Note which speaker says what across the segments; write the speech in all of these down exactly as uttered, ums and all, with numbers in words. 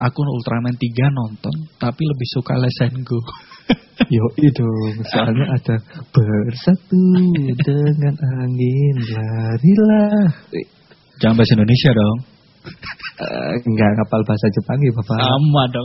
Speaker 1: akun Ultraman tiga nonton, tapi lebih suka Let's Go.
Speaker 2: Yo itu, soalnya ada bersatu dengan angin larilah.
Speaker 1: Jangan bahasa Indonesia dong.
Speaker 2: Uh, enggak ngapal bahasa Jepang ya Bapak.
Speaker 1: Sama dong.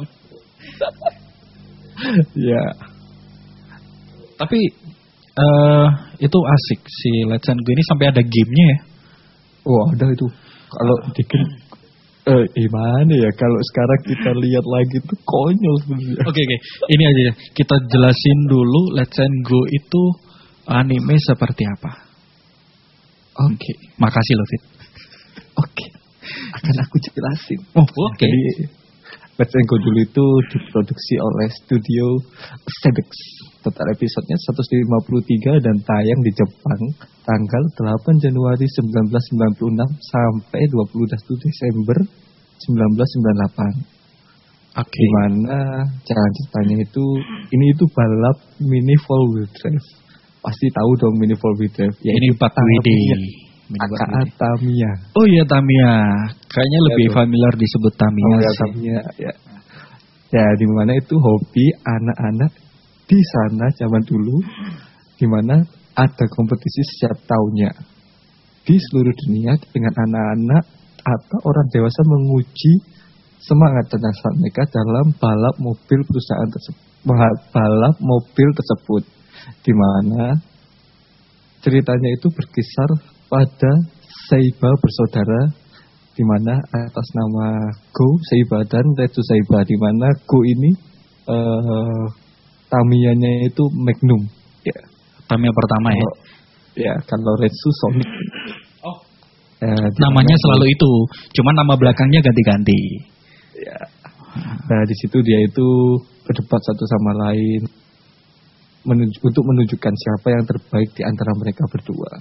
Speaker 2: Ya.
Speaker 1: Tapi uh, itu asik si Let's Go ini sampai ada gamenya ya.
Speaker 2: Wah, ada itu. Kalau bikin eh gimana ya, kalau sekarang kita lihat lagi tuh konyol sebenarnya.
Speaker 1: Oke okay, oke, okay. Ini aja kita jelasin dulu Let's Go itu anime seperti apa. Oke, okay. Makasih loh Fit.
Speaker 2: Oke, okay. Akan aku jelasin.
Speaker 1: Oh oke. Okay.
Speaker 2: Jadi Let's Go dulu itu diproduksi oleh studio Sedex. Total episodenya seratus lima puluh tiga dan tayang di Jepang tanggal delapan Januari seribu sembilan ratus sembilan puluh enam sampai dua puluh satu Desember seribu sembilan ratus sembilan puluh delapan.
Speaker 1: Oke. Okay.
Speaker 2: Dimana jalan ceritanya itu, ini itu balap mini four wheel drive. Pasti tahu dong mini four wheel drive.
Speaker 1: Ya, ini empat W D.
Speaker 2: Aka Tamiya.
Speaker 1: Oh iya Tamiya. Kayaknya ya, lebih familiar disebut Tamiya
Speaker 2: oh, ya,
Speaker 1: sih.
Speaker 2: Tamiya, ya. Ya, dimana itu hobi anak-anak di sana zaman dulu, dimana ada kompetisi setiap tahunnya di seluruh dunia dengan anak-anak atau orang dewasa menguji semangat dan rasa mereka dalam balap mobil perusahaan tersebut, balap mobil tersebut, dimana ceritanya itu berkisar pada Seiba bersaudara, dimana atas nama Go Seiba dan Retsu Seiba, dimana Go ini uh, Tamiyanya itu Magnum. Ya.
Speaker 1: Tamiya pertama ya.
Speaker 2: Ya, kalau Retsu Sonic.
Speaker 1: Oh. Eh, namanya selalu itu, cuman nama belakangnya ganti-ganti.
Speaker 2: Ya. Nah, di situ dia itu berdebat satu sama lain menuju, untuk menunjukkan siapa yang terbaik di antara mereka berdua.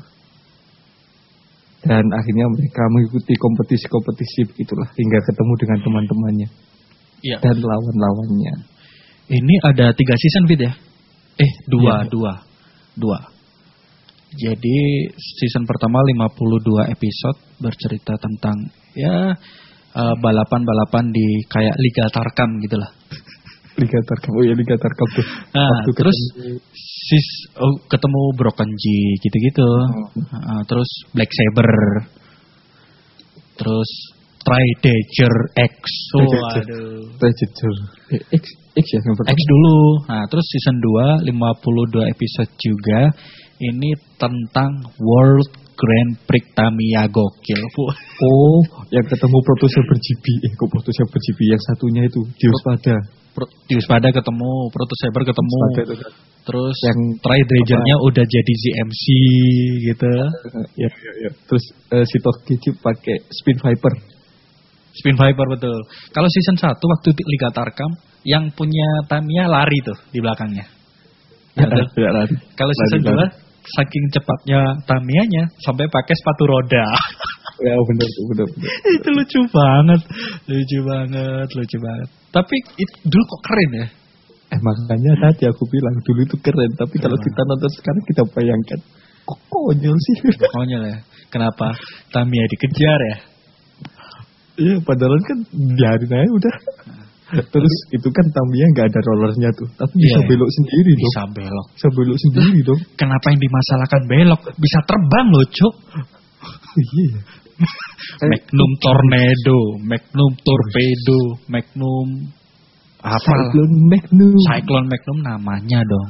Speaker 2: Dan akhirnya mereka mengikuti kompetisi-kompetisi begitulah hingga ketemu dengan teman-temannya. Iya. Dan lawan-lawannya.
Speaker 1: Ini ada tiga season Fit ya? Eh dua,
Speaker 2: ya. dua,
Speaker 1: dua. Jadi season pertama lima puluh dua episode bercerita tentang ya uh, balapan-balapan di kayak Liga Tarkam gitulah.
Speaker 2: Liga Tarkam, oh ya Liga Tarkam tuh.
Speaker 1: Nah, terus sis oh, ketemu Broken G gitu-gitu. Oh. Uh, terus Black Saber. Terus Tri-Dager X. Oh, aduh.
Speaker 2: Tri-Dager X. X ya,
Speaker 1: X dulu. Nah, terus season dua, lima puluh dua episode juga. Ini tentang World Grand Prix Tamiya gokil.
Speaker 2: Oh, yang ketemu Proto Saber G P. Eh, kok Proto Saber G P yang satunya itu Diospada.
Speaker 1: Pro, Diospada ketemu, Proto Saber ketemu.
Speaker 2: Kan.
Speaker 1: Terus yang Tri-Dager-nya udah jadi Z M C gitu.
Speaker 2: Ya, ya, ya. Terus uh, si Tokichi pakai Spin Viper.
Speaker 1: Spin Viper betul. Kalau season satu waktu Liga Tarkam yang punya Tamiya lari tuh di belakangnya.
Speaker 2: Ya, ya, lari.
Speaker 1: Kalau season dua saking cepatnya Tamiyanya sampai pakai sepatu roda.
Speaker 2: Ya benar tuh, benar, benar.
Speaker 1: Itu lucu banget. Lucu banget, lucu banget. Tapi itu dulu kok keren ya?
Speaker 2: Eh makanya tadi aku bilang dulu itu keren, tapi kalau kita nonton sekarang kita bayangkan kok konyol sih.
Speaker 1: Konyol ya. Kenapa Tamiya dikejar ya?
Speaker 2: Iya, padahal kan biarin aja udah. Terus itu kan Tamiya nggak ada rollernya tuh, tapi bisa yeah, belok sendiri dong.
Speaker 1: Bisa belok.
Speaker 2: Bisa belok sendiri dong.
Speaker 1: Kenapa yang dimasalahkan belok? Bisa terbang loh, Cuk.
Speaker 2: Iya.
Speaker 1: Magnum Tornado, Magnum Torpedo, Magnum apa?
Speaker 2: Cyclone Magnum.
Speaker 1: Cyclone Magnum namanya dong.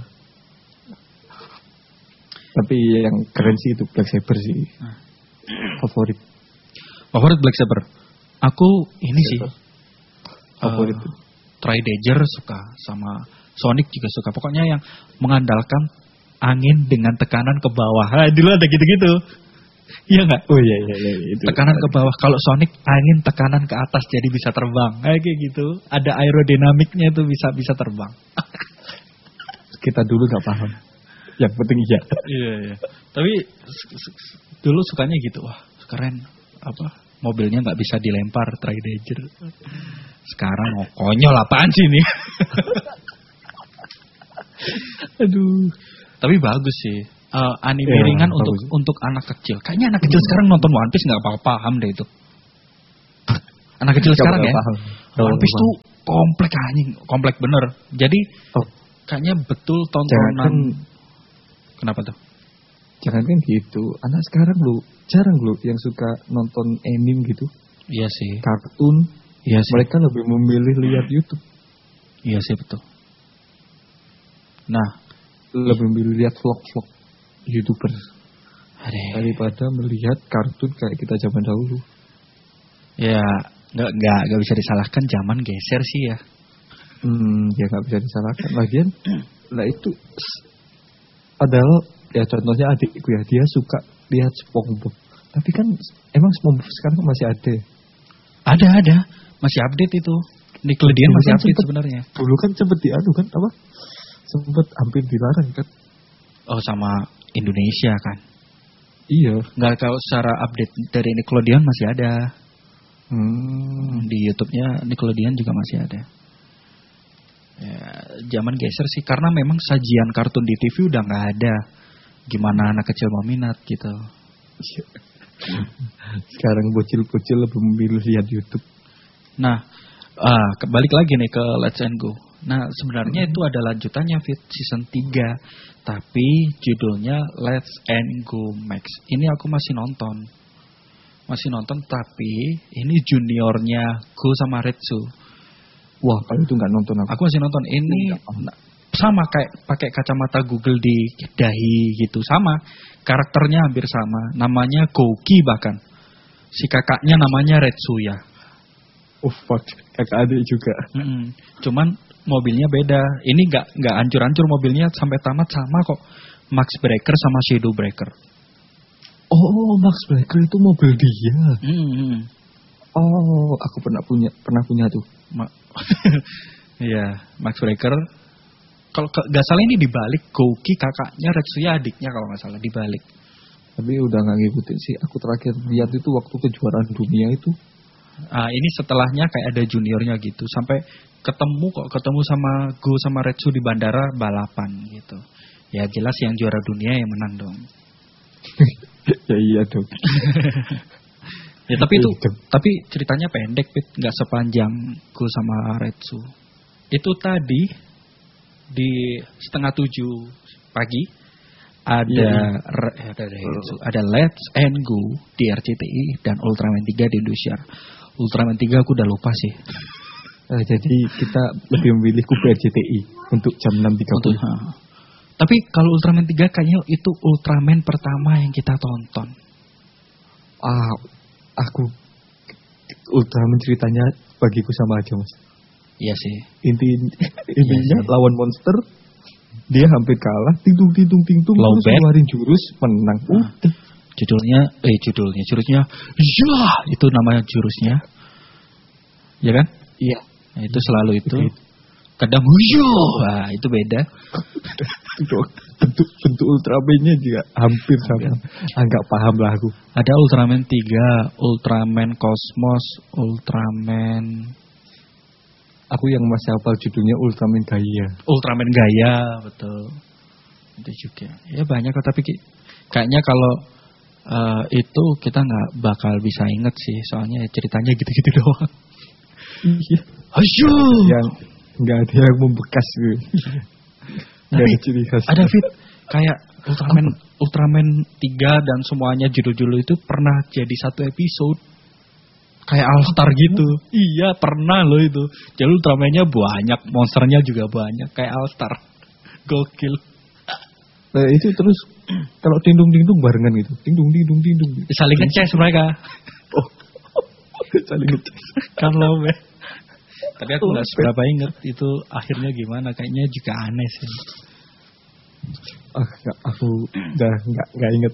Speaker 2: Tapi yang keren sih itu Black Saber sih. Nah. Favorit.
Speaker 1: Favorit Black Saber. Aku ini sih.
Speaker 2: Favorit.
Speaker 1: Uh, Tri-Dager suka, sama Sonic juga suka. Pokoknya yang mengandalkan angin dengan tekanan ke bawah. Nah, dulu ada gitu-gitu. Iya nggak?
Speaker 2: Oh iya iya iya. Itu.
Speaker 1: Tekanan ke bawah. Kalau Sonic angin tekanan ke atas jadi bisa terbang. Kayak gitu. Ada aerodinamiknya tuh bisa bisa terbang.
Speaker 2: Kita dulu nggak paham. Yang penting iya.
Speaker 1: Iya iya. Tapi dulu sukanya gitu. Wah keren. Apa? Mobilnya nggak bisa dilempar Tri-Dager. Sekarang oh, konyol apaan sih ini? Aduh. Tapi bagus sih. Uh, anime ya, ringan bagus. untuk untuk anak kecil. Kayaknya anak kecil sekarang nonton One Piece nggak apa-apa paham deh itu. Anak kecil gak sekarang ya. Paham. One Piece tuh komplek anjing, komplek bener. Jadi
Speaker 2: Oh,
Speaker 1: kayaknya betul
Speaker 2: jangan
Speaker 1: tontonan. Kenapa tuh?
Speaker 2: jangan kan gitu. Anak sekarang lu jarang lu yang suka nonton anime gitu,
Speaker 1: Iya sih.
Speaker 2: kartun.
Speaker 1: Iya sih.
Speaker 2: Mereka lebih memilih lihat YouTube,
Speaker 1: Iya sih betul. Nah,
Speaker 2: lebih memilih lihat vlog-vlog YouTuber
Speaker 1: aduh.
Speaker 2: daripada melihat kartun kayak kita zaman dahulu.
Speaker 1: Ya, nggak nggak nggak bisa disalahkan, zaman geser sih ya.
Speaker 2: Hmm, ya nggak bisa disalahkan. Lagian, lah itu s- padahal ya contohnya adikku ya, dia suka lihat SpongeBob. Tapi kan emang SpongeBob sekarang masih ada. ya?
Speaker 1: Ada ada, masih update itu. Nickelodeon
Speaker 2: Dulu
Speaker 1: masih
Speaker 2: kan
Speaker 1: update
Speaker 2: sempet-
Speaker 1: sebenarnya.
Speaker 2: Dulu kan sempet diadu kan apa? Sempet hampir dilarang kan?
Speaker 1: Oh sama Indonesia kan.
Speaker 2: Iya.
Speaker 1: Nggak, kalau secara update dari Nickelodeon masih ada.
Speaker 2: Hmm.
Speaker 1: Di YouTube-nya Nickelodeon juga masih ada. Ya, zaman geser sih karena memang sajian kartun di T V udah nggak ada. Gimana anak kecil mau minat gitu.
Speaker 2: Sekarang bocil-bocil lebih memilih lihat YouTube.
Speaker 1: Nah, ah, kebalik lagi nih ke Let's and Go. Nah, sebenarnya itu ada lanjutannya Fit season tiga, tapi judulnya Let's and Go Max. Ini aku masih nonton. Masih nonton tapi ini juniornya Go sama Retsu.
Speaker 2: Wah, kalau itu nggak nonton aku.
Speaker 1: Aku masih nonton ini
Speaker 2: Nggak.
Speaker 1: sama kayak pakai kacamata Google di dahi gitu, sama. Karakternya hampir sama. Namanya Gouki bahkan. Si kakaknya namanya Retsuya.
Speaker 2: Oh fuck, kakak adik juga.
Speaker 1: Mm-mm. Cuman mobilnya beda. Ini nggak nggak hancur-hancur mobilnya sampai tamat sama kok. Max Breaker sama Shadow Breaker.
Speaker 2: Oh, Max Breaker itu mobil dia.
Speaker 1: Mm-mm.
Speaker 2: Oh, aku pernah punya, pernah punya tuh.
Speaker 1: Ma- Iya, Max Breaker. Kalau ke- nggak salah ini dibalik, Gouki kakaknya, Retsuya adiknya kalau nggak salah dibalik.
Speaker 2: Tapi udah nggak ngikutin sih. Aku terakhir lihat itu waktu kejuaraan dunia itu.
Speaker 1: Ah, ini setelahnya kayak ada juniornya gitu, sampai ketemu kok ketemu sama Go sama Retsu di bandara balapan gitu. Ya jelas yang juara dunia yang menang dong.
Speaker 2: Ya iya dong.
Speaker 1: Ya tapi itu,
Speaker 2: Itu.
Speaker 1: tapi ceritanya pendek, Pit, nggak sepanjang Go sama Retsu. Itu tadi di setengah tujuh pagi ada
Speaker 2: Iya,
Speaker 1: re- ada Retsu, ada Let's and Go di R C T I dan Ultraman tiga di Indosiar. Ultraman tiga aku udah lupa sih.
Speaker 2: Eh, jadi kita lebih memilih kubu R C T I untuk jam enam tiga
Speaker 1: Untuk,
Speaker 2: puluh.
Speaker 1: ha. Tapi kalau Ultraman tiga kayaknya itu Ultraman pertama yang kita tonton.
Speaker 2: Ah, aku Ultraman ceritanya bagiku sama aja mas.
Speaker 1: Iya sih.
Speaker 2: Inti intinya
Speaker 1: sih.
Speaker 2: lawan monster, dia hampir kalah, tingtung tingtung tingtung
Speaker 1: Low
Speaker 2: terus
Speaker 1: bat.
Speaker 2: ngeluarin jurus menang.
Speaker 1: Nah,
Speaker 2: Udah.
Speaker 1: judulnya, eh judulnya, jurusnya, ya itu namanya jurusnya, ya kan?
Speaker 2: Iya.
Speaker 1: Nah, itu selalu itu.
Speaker 2: Itu.
Speaker 1: Kadang huyo, wah itu beda.
Speaker 2: Itu bentuk bentuk Ultraman-nya juga hampir sama. Agak paham lah aku.
Speaker 1: Ada Ultraman tiga, Ultraman Cosmos, Ultraman,
Speaker 2: Aku yang masih hafal judulnya Ultraman Gaia.
Speaker 1: Ultraman Gaia, betul. Itu juga. Ya banyak kok, tapi ki- kayaknya kalau eh, itu kita nggak bakal bisa inget sih, soalnya ceritanya gitu-gitu doang.
Speaker 2: Iya.
Speaker 1: Ayo.
Speaker 2: Yang nggak ada yang membekas gitu. Nggak
Speaker 1: Tapi
Speaker 2: ada ciri khas.
Speaker 1: ada Fit, kayak Ultraman Ultraman tiga dan semuanya judul-judul itu pernah jadi satu episode. Kayak All Star gitu. Iya, pernah loh itu. Jadi Ultraman-nya banyak, monsternya juga banyak, kayak All Star. Gokil.
Speaker 2: Nah, itu terus kalau tindung-tindung barengan gitu. Tindung-tindung-tindung.
Speaker 1: Saling ngeces mereka.
Speaker 2: Oh. Saling ngecek.
Speaker 1: Kan lo, Be. Tapi aku nggak seberapa inget itu akhirnya gimana. Kayaknya juga aneh sih.
Speaker 2: Ah, nggak, aku udah nggak nggak inget.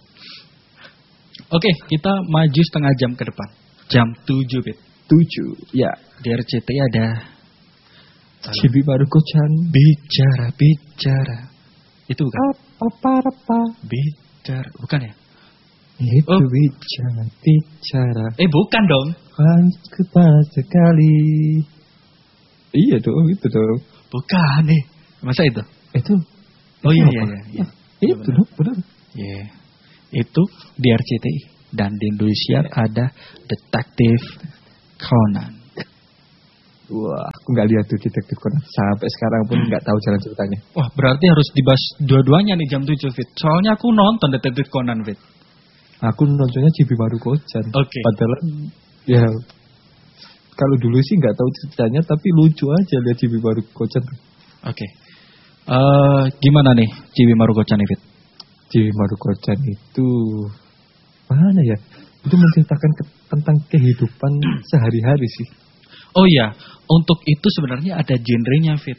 Speaker 1: Oke, kita maju setengah jam ke depan. Jam tujuh, Bit.
Speaker 2: Tujuh. Ya.
Speaker 1: Di R C T I ada
Speaker 2: Chibi Maruko-chan.
Speaker 1: bicara, bicara. Itu bukan?
Speaker 2: Apa apa?
Speaker 1: Bicara, bukan ya?
Speaker 2: Itu
Speaker 1: Oh.
Speaker 2: bicara, bicara.
Speaker 1: Eh, bukan dong.
Speaker 2: Harus kepas sekali. Iya dong, itu dong.
Speaker 1: Bukan nih. Masa itu?
Speaker 2: Itu.
Speaker 1: Oh
Speaker 2: itu
Speaker 1: iya,
Speaker 2: apa?
Speaker 1: iya, iya, iya.
Speaker 2: Ah, itu
Speaker 1: Benar.
Speaker 2: dong, benar.
Speaker 1: Iya. Itu di R C T I. Dan di Indonesia ada Detektif Conan.
Speaker 2: Wah, aku nggak lihat tuh Detektif Conan. Sampai sekarang pun nggak tahu jalan ceritanya.
Speaker 1: Wah, berarti harus dibahas dua-duanya nih jam tujuh, Fit. Soalnya aku nonton Detektif Conan, Fit.
Speaker 2: Aku nontonnya Chibi Maruko-chan.
Speaker 1: Oke. Okay.
Speaker 2: Padahal ya kalau dulu sih nggak tahu ceritanya, tapi lucu aja lihat Chibi Maruko-chan. Oke.
Speaker 1: Okay. Uh, gimana nih Chibi Maruko-chan, Fit?
Speaker 2: Chibi Maruko-chan itu mana ya? Itu menceritakan ke, tentang kehidupan sehari-hari sih.
Speaker 1: Oh iya, untuk itu sebenarnya ada genrenya, Fit.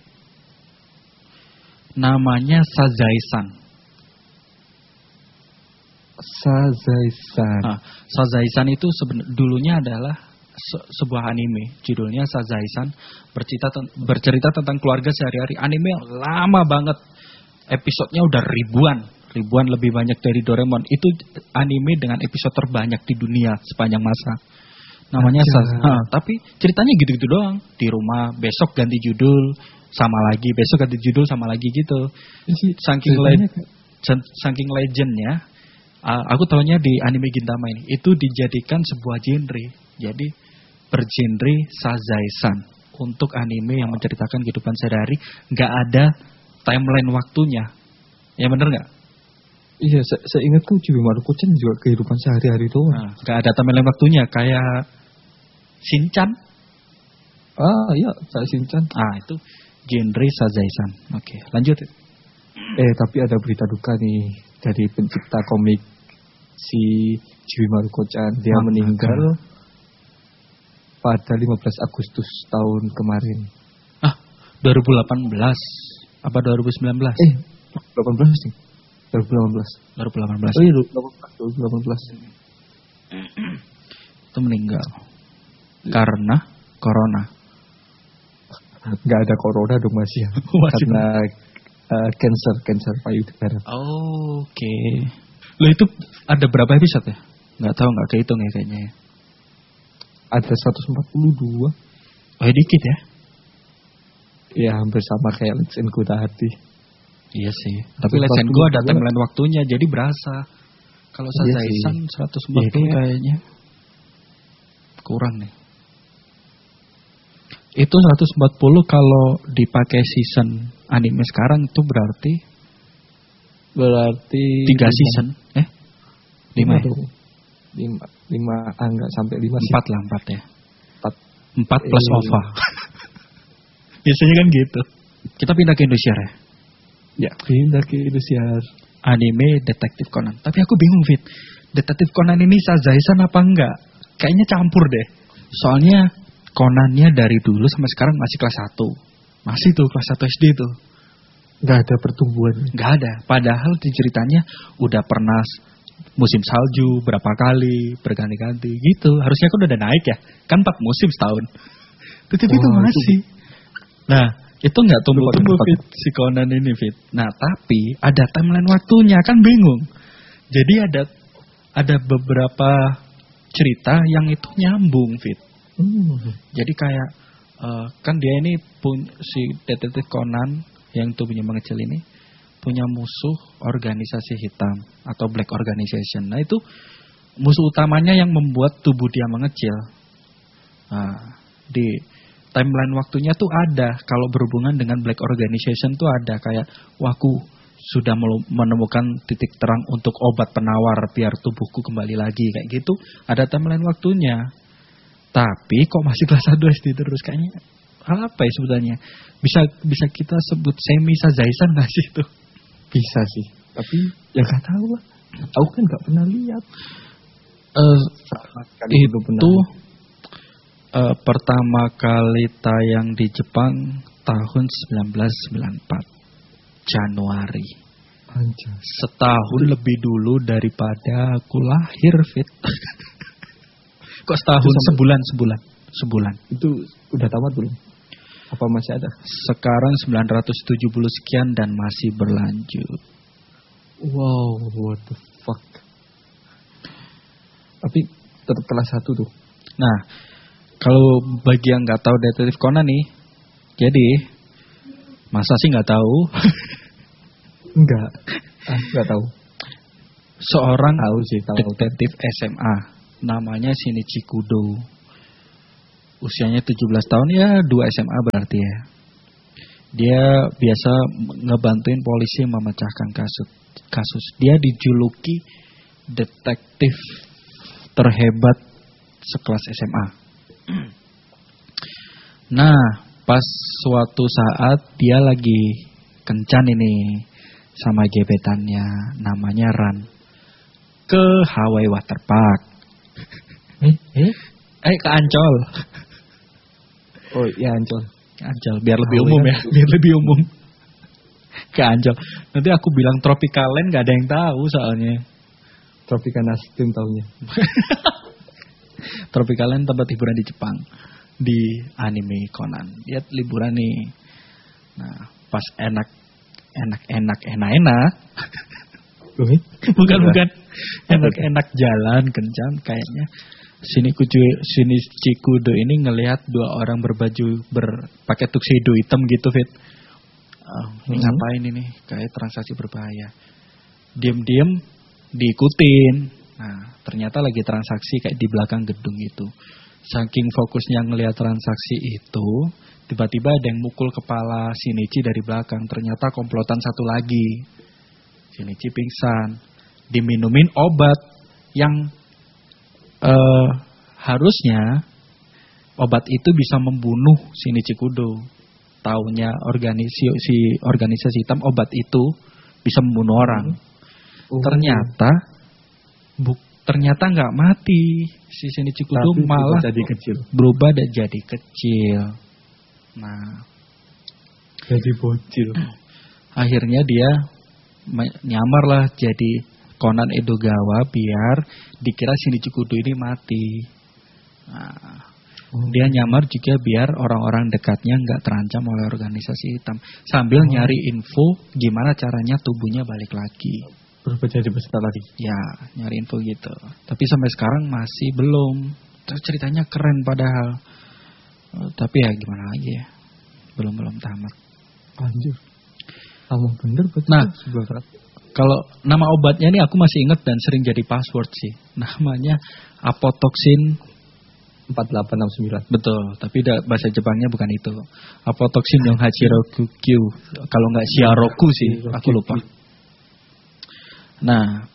Speaker 1: Namanya Sazai-san.
Speaker 2: Sazai-san.
Speaker 1: Nah, Sazai-san itu seben- dulunya adalah se- sebuah anime. Judulnya Sazai-san, bercerita, ten- bercerita tentang keluarga sehari-hari. Anime yang lama banget. Episodenya udah ribuan. Ribuan lebih banyak dari Doraemon. Itu anime dengan episode terbanyak di dunia sepanjang masa. Namanya Sazai. Nah, tapi ceritanya gitu-gitu doang. Di rumah, besok ganti judul, sama lagi. Besok ganti judul, sama lagi gitu. Saking, le- saking legendnya, uh, aku tahunya di anime Gintama ini. Itu dijadikan sebuah genre. Jadi bergenre Sazai-san. Untuk anime yang menceritakan kehidupan sehari-hari. Gak ada timeline waktunya. Ya bener gak?
Speaker 2: Iya, se seingatku Chibi Maruko-chan juga kehidupan sehari-hari doang.
Speaker 1: Nah, gak ada timeline waktunya, kayak Shinchan.
Speaker 2: Ah, iya, saya Shinchan.
Speaker 1: Ah, itu genre Sazai-san. Oke, lanjut.
Speaker 2: Eh, tapi ada berita duka nih dari pencipta komik si Chibi Maruko-chan. Dia
Speaker 1: Ah,
Speaker 2: meninggal
Speaker 1: maka.
Speaker 2: pada lima belas Agustus tahun kemarin.
Speaker 1: Ah, dua ribu delapan belas apa dua ribu sembilan belas?
Speaker 2: Eh, delapan belas nih. dua ribu delapan belas.
Speaker 1: dua ribu delapan belas.
Speaker 2: Oh iya, dua ribu delapan belas.
Speaker 1: Itu meninggal karena corona.
Speaker 2: Nggak ada corona dong Mas ya. Karena uh, cancer, cancer payudara.
Speaker 1: Oh, oke. Okay. Loh itu ada berapa episode ya? Nggak tahu, nggak kehitung ya kayaknya ya.
Speaker 2: Ada seratus empat puluh dua.
Speaker 1: Oh, dikit ya?
Speaker 2: Ya hampir sama kayak Let's Go tadi.
Speaker 1: Iya sih. Tapi Let's Go ada timeline waktunya, jadi berasa. Kalau Sazai-san seratus empat puluh iya, kayaknya kurang nih. Itu seratus empat puluh kalau dipakai season anime sekarang itu berarti
Speaker 2: berarti
Speaker 1: tiga season, eh? lima
Speaker 2: lima lima ah, enggak sampai lima
Speaker 1: empat lah empat ya.
Speaker 2: empat
Speaker 1: empat plus eh, OVA. Biasanya kan gitu. Kita pindah ke Indonesia ya.
Speaker 2: Ya, pindah ke Indonesia.
Speaker 1: Anime Detektif Conan. Tapi aku bingung, Fit. Detektif Conan ini Sazai-san apa enggak? Kayaknya campur deh. Soalnya Conannya dari dulu sampai sekarang masih kelas satu. Masih tuh kelas satu S D tuh.
Speaker 2: Enggak ada pertumbuhan.
Speaker 1: Enggak ada. Padahal di ceritanya udah pernah musim salju berapa kali, berganti-ganti gitu. Harusnya kan udah naik ya. Kan empat musim setahun. Tapi itu masih. Nah, itu nggak tumbuh-tumbuh Fit si Conan ini Fit. Nah tapi ada timeline waktunya kan bingung. Jadi ada ada beberapa cerita yang itu nyambung Fit. Hmm. Jadi kayak uh, kan dia ini pun si Detektif Conan yang tubuhnya mengecil ini punya musuh organisasi hitam atau Black Organization. Nah itu musuh utamanya yang membuat tubuh dia mengecil. Nah, di timeline waktunya tuh ada kalau berhubungan dengan Black Organization tuh ada kayak waku sudah menemukan titik terang untuk obat penawar biar tubuhku kembali lagi kayak gitu, ada timeline waktunya. Tapi kok masih kelas satu S D terus kayaknya apa ya sebetulnya? Bisa bisa kita sebut semi Sazai-san nggak sih itu?
Speaker 2: Bisa sih. Tapi ya nggak tahu lah. Aku kan nggak pernah lihat.
Speaker 1: Uh, itu pernah. Uh, pertama kali tayang di Jepang tahun seribu sembilan ratus sembilan puluh empat Januari.
Speaker 2: Anjay.
Speaker 1: Setahun itu lebih dulu daripada aku lahir Fit. Kok setahun sebulan sebulan sebulan.
Speaker 2: Itu udah tamat belum? Apa masih ada?
Speaker 1: Sekarang sembilan ratus tujuh puluh sekian dan masih berlanjut.
Speaker 2: Wow, what the fuck. Tapi tetap kelas satu tuh.
Speaker 1: Nah, kalau bagi yang nggak tahu Detektif Conan nih, jadi masa sih nggak tahu?
Speaker 2: Enggak, ah, nggak tahu.
Speaker 1: Seorang
Speaker 2: tahu sih, tahu.
Speaker 1: detektif S M A, namanya Shinichi Kudo. usianya tujuh belas tahun, ya dua S M A berarti ya. Dia biasa ngebantuin polisi memecahkan kasus. kasus. Dia dijuluki detektif terhebat sekelas S M A. Nah, pas suatu saat dia lagi kencan ini sama gebetannya, namanya Ran, ke Hawaii Water Park.
Speaker 2: Eh, eh,
Speaker 1: Eh, ke Ancol.
Speaker 2: oh iya Ancol.
Speaker 1: Ancol, biar lebih
Speaker 2: Hawaii
Speaker 1: umum ya,
Speaker 2: kan-
Speaker 1: biar lebih umum. Ke Ancol. Nanti aku bilang Tropicaland gak ada yang tahu soalnya.
Speaker 2: Tropicana Steam taunya.
Speaker 1: Tropicaland tempat hiburan di Jepang, di anime Conan. Dia liburan nih. Nah, pas enak, enak, enak, enak, enak.
Speaker 2: Loh, eh?
Speaker 1: bukan bukan. Enak, enak jalan kencan kayaknya. Sini kucu, sini Cikudo ini ngelihat dua orang berbaju berpakai tuxedo hitam gitu, Fit. Oh, ini
Speaker 2: Hmm.
Speaker 1: ngapain ini? Kayak transaksi berbahaya. Diam-diam diikutin. Nah, ternyata lagi transaksi kayak di belakang gedung itu. Saking fokusnya ngelihat transaksi itu, tiba-tiba ada yang mukul kepala Shinichi dari belakang. Ternyata komplotan satu lagi. Shinichi pingsan. Diminumin obat yang eh, harusnya obat itu bisa membunuh Shinichi Kudo. Taunya organisasi si organisasi hitam obat itu bisa membunuh orang.
Speaker 2: Oh.
Speaker 1: Ternyata buk, ternyata nggak mati. Si Shinichi Kudo
Speaker 2: Tapi
Speaker 1: malah
Speaker 2: jadi kecil.
Speaker 1: berubah dan jadi kecil. Nah,
Speaker 2: Jadi bocil.
Speaker 1: akhirnya dia me- nyamar lah jadi Conan Edogawa biar dikira Shinichi Kudo ini mati. Nah,
Speaker 2: Oh.
Speaker 1: dia nyamar juga biar orang-orang dekatnya nggak terancam oleh organisasi hitam. Sambil
Speaker 2: Oh.
Speaker 1: nyari info gimana caranya tubuhnya balik lagi.
Speaker 2: Berubah jadi besar lagi.
Speaker 1: Ya, nyari info gitu. Tapi sampai sekarang masih belum. Terus ceritanya keren padahal. Eh, tapi ya gimana lagi ya. Belum-belum tamat.
Speaker 2: Anjir. Kamu bener betul.
Speaker 1: Nah.
Speaker 2: Sebuah karakter.
Speaker 1: Kalau nama obatnya ini aku masih ingat dan sering jadi password sih. Namanya Apotoxin.
Speaker 2: empat delapan enam sembilan.
Speaker 1: Betul, tapi da, bahasa Jepangnya bukan itu. Apotoxin yang Hachiroku Q. Kalau nggak Shiaroku sih, aku lupa. Nah,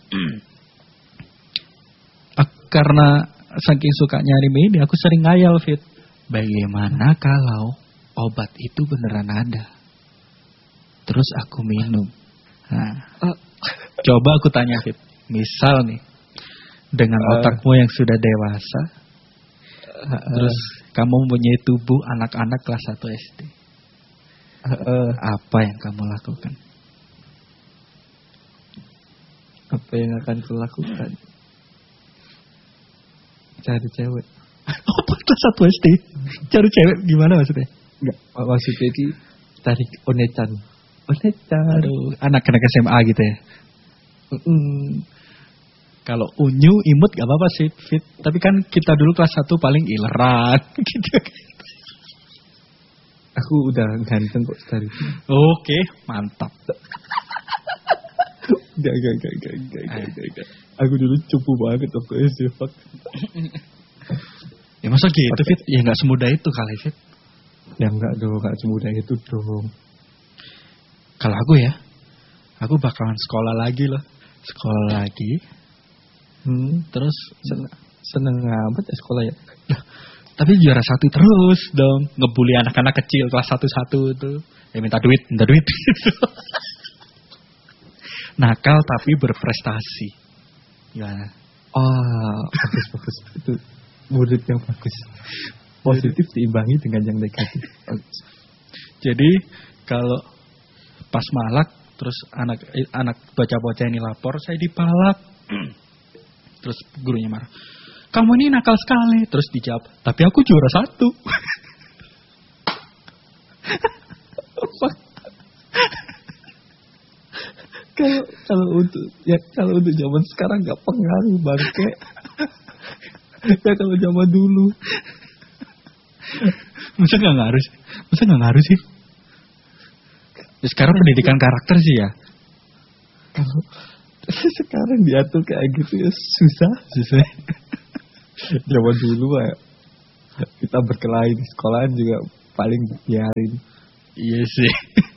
Speaker 1: ak- karena saking sukanya anime ini, aku sering ngayal, Fit. Bagaimana kalau obat itu beneran ada? Terus aku minum. Nah,
Speaker 2: Ah,
Speaker 1: coba aku tanya, Fit. Misal nih, dengan
Speaker 2: Uh.
Speaker 1: otakmu yang sudah dewasa,
Speaker 2: uh,
Speaker 1: terus kamu mempunyai tubuh anak-anak kelas satu S D.
Speaker 2: uh, uh,
Speaker 1: Apa yang kamu lakukan?
Speaker 2: apa yang akan kulakukan? Cari cewek.
Speaker 1: Apa kelas satu S D? Cari cewek gimana maksudnya?
Speaker 2: Enggak, maksudnya ini tarik onechan. Onechan.
Speaker 1: Aduh, anak-anak S M A gitu ya.
Speaker 2: Mm-mm.
Speaker 1: Kalau unyu imut gak apa-apa sih, Fit. Tapi kan kita dulu kelas satu paling ileran gitu.
Speaker 2: Aku udah ganteng kok dari itu.
Speaker 1: Oke, mantap.
Speaker 2: Enggak, enggak, enggak, enggak, enggak, enggak, enggak, enggak. Aku dulu cupu banget waktu S D, fuck.
Speaker 1: Ya masa gitu, Fit? Ya gak semudah itu kali, Fit.
Speaker 2: Ya enggak dong, enggak semudah itu dong.
Speaker 1: Kalau aku ya, aku bakalan sekolah lagi loh. Sekolah lagi,
Speaker 2: Hmm,
Speaker 1: terus
Speaker 2: seneng, seneng amat ya sekolah ya.
Speaker 1: tapi juara satu terus dong. Ngebully anak-anak kecil kelas satu-satu tuh. Ya minta duit, minta duit. Nakal tapi berprestasi. Gimana?
Speaker 2: Ah, bagus, bagus. Itu murid yang bagus. Positif diimbangi dengan yang negatif. Bagus.
Speaker 1: Jadi kalau pas malak terus anak eh, anak bocah-bocah ini lapor, saya dipalak. Terus gurunya marah. Kamu ini nakal sekali. Terus dijawab, tapi aku juara satu.
Speaker 2: Kalau kalau untuk ya kalau untuk zaman sekarang nggak pengaruh bangke. Ya kalau zaman dulu.
Speaker 1: Masa nggak ngaruh sih? Masa nggak ngaruh sih? Ya, sekarang pendidikan karakter sih ya.
Speaker 2: Kalau sekarang diatur kayak gitu ya susah.
Speaker 1: Susah.
Speaker 2: Zaman dulu ya Kita berkelahi di sekolahan juga paling biarin.
Speaker 1: Iya sih.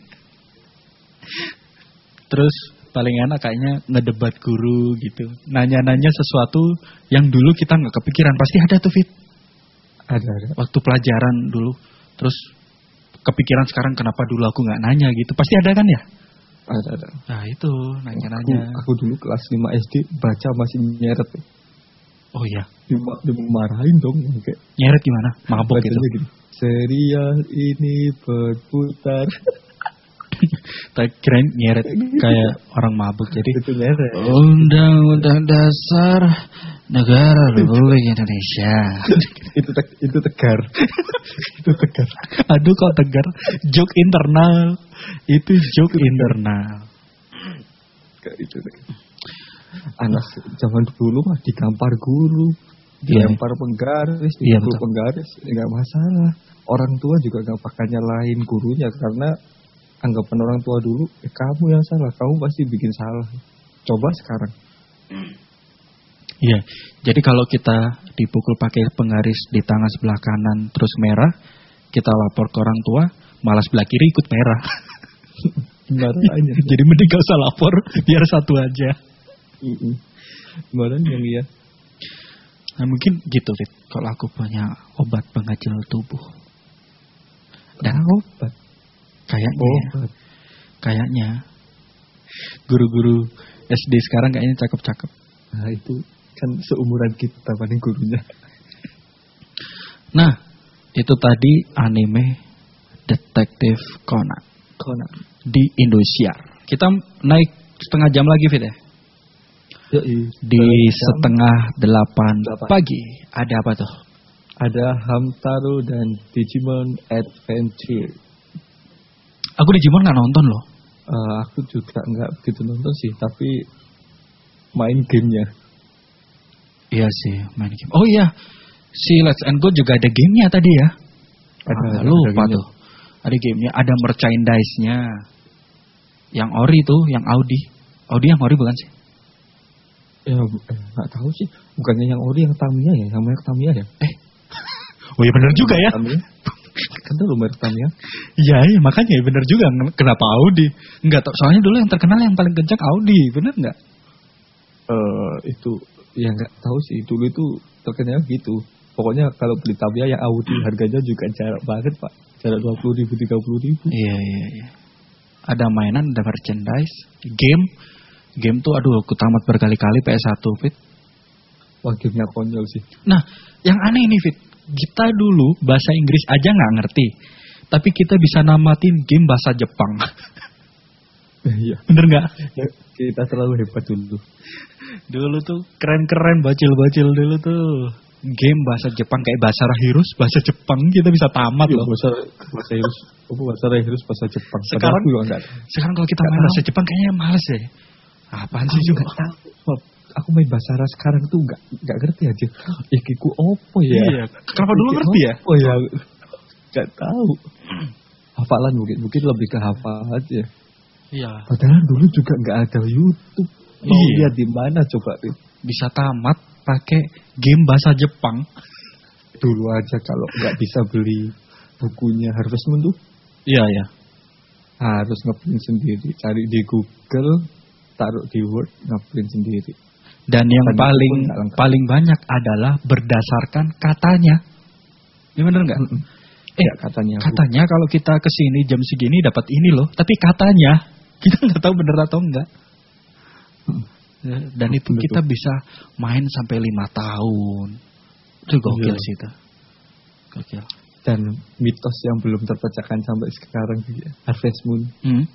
Speaker 1: Terus paling enak kayaknya ngedebat guru gitu. Nanya-nanya sesuatu yang dulu kita nggak kepikiran. Pasti ada tuh Fit.
Speaker 2: Ada ada.
Speaker 1: Waktu pelajaran dulu. Terus kepikiran sekarang kenapa dulu aku nggak nanya gitu. Pasti ada kan ya?
Speaker 2: Ada ada.
Speaker 1: Nah itu nanya-nanya.
Speaker 2: Aku, aku dulu kelas lima S D baca masih nyeret.
Speaker 1: Oh iya.
Speaker 2: Cuma dimarahin dong. Kayak
Speaker 1: Nyeret gimana? Mabok gitu.
Speaker 2: gini. Serial ini berputar.
Speaker 1: Tak kirain nyeret kayak orang mabuk. Jadi
Speaker 2: Itu nyeret.
Speaker 1: Undang-Undang Dasar Negara Republik Indonesia.
Speaker 2: itu te itu tegar. Itu tegar.
Speaker 1: Aduh kok tegar. Joke internal. Itu joke internal.
Speaker 2: Kayak itu tegar. Anak zaman dulu mah digampar guru,
Speaker 1: Iya.
Speaker 2: dilempar penggaris,
Speaker 1: Iya,
Speaker 2: dipukul
Speaker 1: betul.
Speaker 2: penggaris, enggak masalah. Orang tua juga enggak bakal nyalahin gurunya karena anggapan orang tua dulu, eh, kamu yang salah, kamu pasti bikin salah. Coba sekarang.
Speaker 1: Iya. Jadi kalau kita dipukul pakai penggaris di tangan sebelah kanan terus merah, kita lapor ke orang tua, malah sebelah kiri ikut merah.
Speaker 2: Marahnya.
Speaker 1: Jadi mending gak usah lapor, biar satu aja.
Speaker 2: Marahnya yang iya.
Speaker 1: Nah mungkin gitu Fit, kalau aku punya obat pengecil tubuh. Dan
Speaker 2: obat.
Speaker 1: kayaknya, ya,
Speaker 2: Obat.
Speaker 1: kayaknya guru-guru S D sekarang kayaknya cakep-cakep.
Speaker 2: Nah itu kan seumuran kita paling gurunya.
Speaker 1: Nah, itu tadi anime Detektif Conan
Speaker 2: Conan.
Speaker 1: di Indosiar. Kita naik setengah jam lagi Fit ya?
Speaker 2: Yoi.
Speaker 1: Di
Speaker 2: Jam
Speaker 1: setengah delapan
Speaker 2: Delapan.
Speaker 1: pagi. Ada apa tuh?
Speaker 2: ada Hamtaro dan Digimon Adventure.
Speaker 1: Aku Digimon nggak nonton loh.
Speaker 2: Uh, aku juga nggak begitu nonton sih, tapi main gamenya.
Speaker 1: Iya sih, main game. Oh iya, si Let's and Go juga ada gamenya tadi ya.
Speaker 2: Ada,
Speaker 1: Ah,
Speaker 2: ada
Speaker 1: lupa
Speaker 2: gamenya.
Speaker 1: tuh. Ada gamenya, ada merchandise-nya. Yang ori tuh, yang Audi. Audi yang ori bukan sih?
Speaker 2: Ya, eh, nggak tahu sih. Bukannya yang ori yang Tamiya ya, yang merek Tamiya ya?
Speaker 1: Eh, oh iya bener juga ya.
Speaker 2: Tamiya. Kan dulu merek Tamiya.
Speaker 1: Iya, iya makanya bener juga. Kenapa Audi? Enggak tahu. Soalnya dulu yang terkenal yang paling kencang Audi, bener nggak?
Speaker 2: Eh itu ya nggak tahu sih. Dulu itu terkenal gitu. Pokoknya kalau beli Tamiya yang Audi harganya juga jarak banget pak. Jarak dua puluh ribu, tiga puluh ribu.
Speaker 1: Iya, iya, iya. Ada mainan, ada merchandise, game. Game tuh aduh aku tamat berkali-kali P S satu Fit.
Speaker 2: Wah gamenya konyol sih.
Speaker 1: Nah, yang aneh ini Fit. Kita dulu bahasa Inggris aja nggak ngerti. Tapi kita bisa namatin game bahasa Jepang.
Speaker 2: Iya.
Speaker 1: Bener nggak?
Speaker 2: Kita terlalu hebat dulu.
Speaker 1: Dulu tuh keren-keren bocil-bocil dulu tuh. Game bahasa Jepang kayak bahasa Rahirus, bahasa Jepang kita bisa tamat
Speaker 2: Iya,
Speaker 1: loh.
Speaker 2: bahasa bahasa Inggris, apa bahasa Inggris, bahasa Jepang. Padahal
Speaker 1: Sekarang
Speaker 2: aku juga nggak
Speaker 1: sekarang kalau kita
Speaker 2: Nggak
Speaker 1: main
Speaker 2: tahu.
Speaker 1: bahasa Jepang kayaknya males deh. Apaan sih
Speaker 2: Aku
Speaker 1: juga?
Speaker 2: nggak tahu. Bob. Aku main bahasa Arab sekarang tuh nggak nggak ngerti aja. Ikiku opo ya?
Speaker 1: Iya. Kenapa dulu
Speaker 2: Iki
Speaker 1: ngerti ya?
Speaker 2: opo ya? Nggak tahu. Hafalan mungkin mungkin lebih ke hafal aja.
Speaker 1: Iya.
Speaker 2: Padahal dulu juga nggak ada YouTube. Mau
Speaker 1: Iya.
Speaker 2: lihat di mana coba Rin?
Speaker 1: Bisa tamat pakai game bahasa Jepang.
Speaker 2: Dulu aja kalau nggak bisa beli bukunya Harvest Moon tuh
Speaker 1: Iya, iya.
Speaker 2: harus ngeprint sendiri. Cari di Google, taruh di Word, ngeprint sendiri.
Speaker 1: Dan yang
Speaker 2: Dan
Speaker 1: paling
Speaker 2: itu pun nggak lengkap.
Speaker 1: paling banyak adalah berdasarkan katanya. Ini bener nggak?
Speaker 2: Mm-mm.
Speaker 1: Eh,
Speaker 2: Ya, katanya.
Speaker 1: katanya kalau kita kesini jam segini dapat ini loh. Tapi katanya kita nggak tahu bener atau enggak.
Speaker 2: Mm.
Speaker 1: Ya, dan itu
Speaker 2: Betul.
Speaker 1: kita bisa main sampai lima tahun. Itu gokil
Speaker 2: Iya.
Speaker 1: sih itu. Gokil.
Speaker 2: Dan mitos yang belum terpecahkan sampai sekarang juga. Harvest Moon,
Speaker 1: Hmm.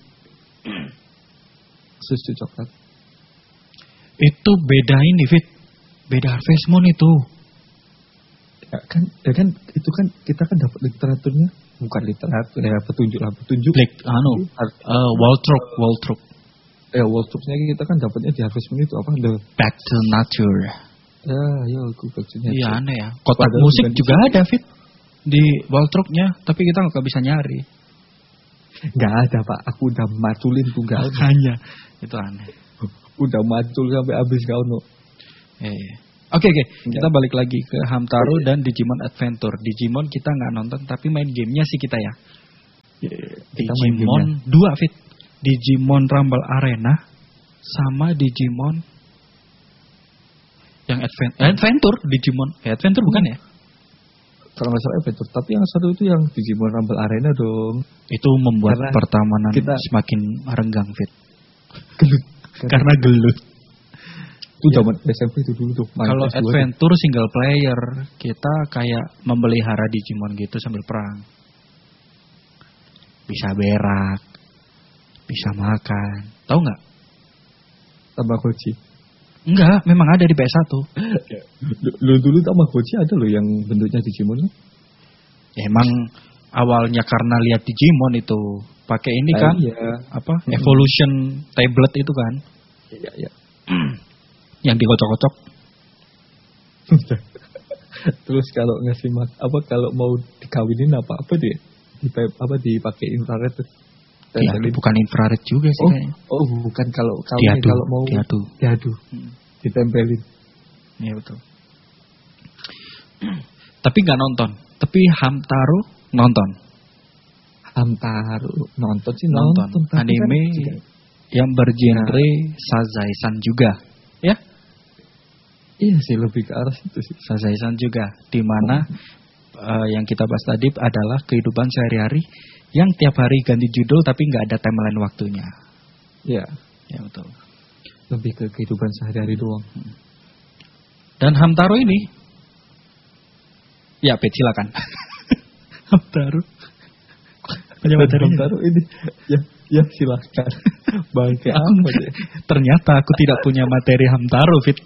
Speaker 2: susu coklat.
Speaker 1: Itu beda ini Fit. Beda Harvest Moon itu.
Speaker 2: Ya kan, ya kan itu kan kita kan dapat literaturnya, bukan literatur ya petunjuk lah petunjuk.
Speaker 1: Black anu
Speaker 2: Har-
Speaker 1: uh, Waltrop Waltrop
Speaker 2: Ya Worldtrupnya kita kan dapatnya di Harvest Moon itu apa? The,
Speaker 1: Back to Nature.
Speaker 2: ya ya aku bajunya.
Speaker 1: Iya aneh ya. Kotak
Speaker 2: Padahal
Speaker 1: musik
Speaker 2: bukan
Speaker 1: juga
Speaker 2: di-
Speaker 1: ada Fit di Waltrupnya, tapi kita nggak bisa nyari.
Speaker 2: Nggak ada pak, aku udah maculin tuh nggak ada.
Speaker 1: Hanya itu aneh.
Speaker 2: Udah macul sampai habis kau no.
Speaker 1: Iya, iya. Oke oke, kita balik lagi ke Hamtaro dan Digimon Adventure. Digimon kita nggak nonton, tapi main gamenya sih kita ya.
Speaker 2: Yeah, kita main
Speaker 1: Digimon dua fit, Digimon Rumble Arena sama Digimon yang Adventure, Adventure Digimon, eh, Adventure bukan ya?
Speaker 2: Kalau nggak salah Adventure, tapi yang satu itu yang Digimon Rumble Arena dong.
Speaker 1: Itu membuat
Speaker 2: Karena
Speaker 1: pertemanan
Speaker 2: kita
Speaker 1: semakin renggang fit.
Speaker 2: gelut.
Speaker 1: Karena gelut.
Speaker 2: Itu
Speaker 1: Ya.
Speaker 2: zaman S M P itu dulu tuh.
Speaker 1: Kalau Adventure single player, kita kayak memelihara Digimon gitu sambil perang. Bisa berak, bisa makan. Tahu nggak?
Speaker 2: Tamagotchi.
Speaker 1: Enggak, memang ada di P S satu.
Speaker 2: Dulu dulu Tamagotchi ada loh yang bentuknya Digimon.
Speaker 1: Ya, emang awalnya karena lihat Digimon itu pakai ini kan,
Speaker 2: Ah, iya.
Speaker 1: apa? Evolution tablet itu kan,
Speaker 2: Iya, iya.
Speaker 1: yang dikocok-kocok.
Speaker 2: Terus kalau ngasih mak apa kalau mau dikawinin apa apa dia? Di apa dipakai infrared tuh.
Speaker 1: Ya, bukan infrared juga sih
Speaker 2: Oh,
Speaker 1: kayaknya.
Speaker 2: oh bukan kalau kawin
Speaker 1: Diadu,
Speaker 2: kalau mau
Speaker 1: diadu.
Speaker 2: diadu.
Speaker 1: Hmm.
Speaker 2: Ditempelin.
Speaker 1: Iya betul. Tapi nggak nonton. Tapi Hamtaro nonton.
Speaker 2: Hamtaro nonton sih
Speaker 1: Nonton.
Speaker 2: nonton, tapi
Speaker 1: Anime
Speaker 2: kan juga-
Speaker 1: yang bergenre Sazai-san juga. Ya?
Speaker 2: Iya sih lebih ke arah situ sih.
Speaker 1: Sazai-san juga. Di mana eh, yang kita bahas tadi adalah kehidupan sehari-hari yang tiap hari ganti judul tapi nggak ada timeline waktunya.
Speaker 2: Iya,
Speaker 1: Ya betul.
Speaker 2: lebih ke kehidupan sehari-hari doang.
Speaker 1: Dan Hamtaro ini, ya Pet silakan. Hamtaro. Punya materinya?
Speaker 2: Hamtaro ini ya ya silakan. Bangke apa deh.
Speaker 1: Ternyata aku tidak punya materi Hamtaro, Fit.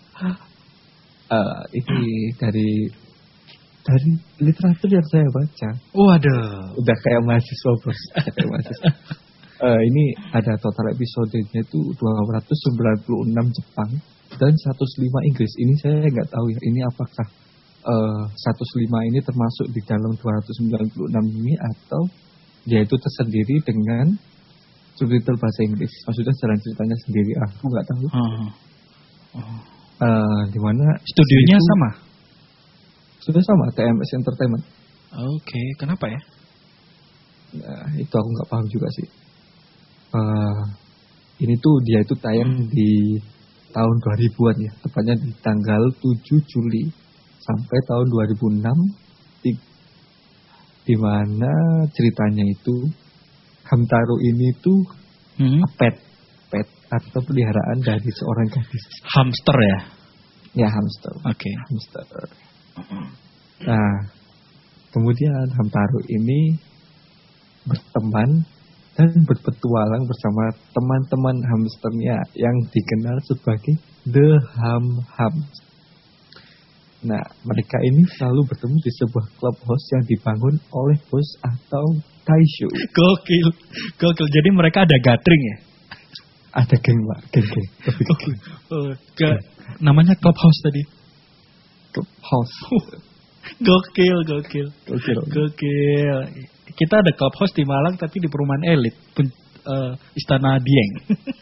Speaker 2: Ah, ini dari dari literatur yang saya baca.
Speaker 1: Waduh.
Speaker 2: Udah kayak mahasiswa bos. Kayak mahasiswa. Eh, ini ada total episodenya itu dua ratus sembilan puluh enam Jepang dan seratus lima Inggris. Ini saya nggak tahu ya. Ini apakah eh, seratus lima ini termasuk di dalam dua ratus sembilan puluh enam ini atau dia itu tersendiri dengan subtitle bahasa Inggris. Maksudnya jalan ceritanya sendiri. Ah, aku nggak tahu.
Speaker 1: Oh. Oh.
Speaker 2: Eh, di mana
Speaker 1: Studionya
Speaker 2: itu
Speaker 1: sama?
Speaker 2: sudah sama T M S Entertainment.
Speaker 1: Oke, kenapa ya?
Speaker 2: Nah, itu aku nggak paham juga sih. Eh, ini tuh dia itu tayang di tahun dua ribuan ya, tepatnya di tanggal tujuh Juli sampai tahun dua ribu enam, di, di mana ceritanya itu Hamtaro ini tuh
Speaker 1: Hmm?
Speaker 2: pet, pet atau peliharaan dari seorang gadis.
Speaker 1: Hamster ya?
Speaker 2: Ya hamster,
Speaker 1: Oke.
Speaker 2: hamster. Nah, kemudian Hamtaro ini berteman dan berpetualang bersama teman-teman hamsternya yang dikenal sebagai The Ham Hams. Nah, mereka ini selalu bertemu di sebuah clubhouse yang dibangun oleh bos atau Taisho.
Speaker 1: Gokil. Gokil. Jadi mereka ada gathering ya?
Speaker 2: Ada geng lah, geng-geng. Tapi geng.
Speaker 1: Oh, ke, namanya clubhouse tadi.
Speaker 2: Clubhouse.
Speaker 1: Gokil, gokil.
Speaker 2: Gokil.
Speaker 1: Gokil. Kita ada clubhouse di Malang tapi di perumahan elit. Pen, eh, Istana Dieng.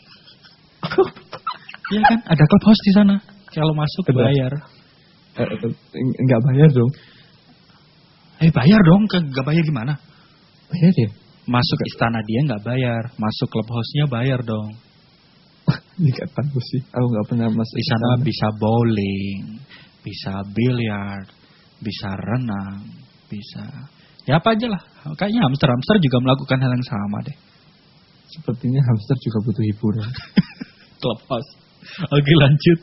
Speaker 1: Iya kan? Ada clubhouse di sana. Kalau masuk
Speaker 2: Ada.
Speaker 1: bayar.
Speaker 2: Eh, eh, enggak bayar dong.
Speaker 1: Eh bayar dong. Enggak bayar gimana?
Speaker 2: Bayar ya?
Speaker 1: Masuk Istana Dieng nggak bayar. Masuk clubhouse-nya bayar dong.
Speaker 2: Ini gak tahu sih. Aku nggak pernah masuk
Speaker 1: Di sana bisa bowling, bisa biliar, bisa renang, bisa ya apa aja lah. Kayaknya hamster-hamster juga melakukan hal yang sama deh.
Speaker 2: Sepertinya hamster juga butuh hiburan.
Speaker 1: Clubhouse. Oke lanjut.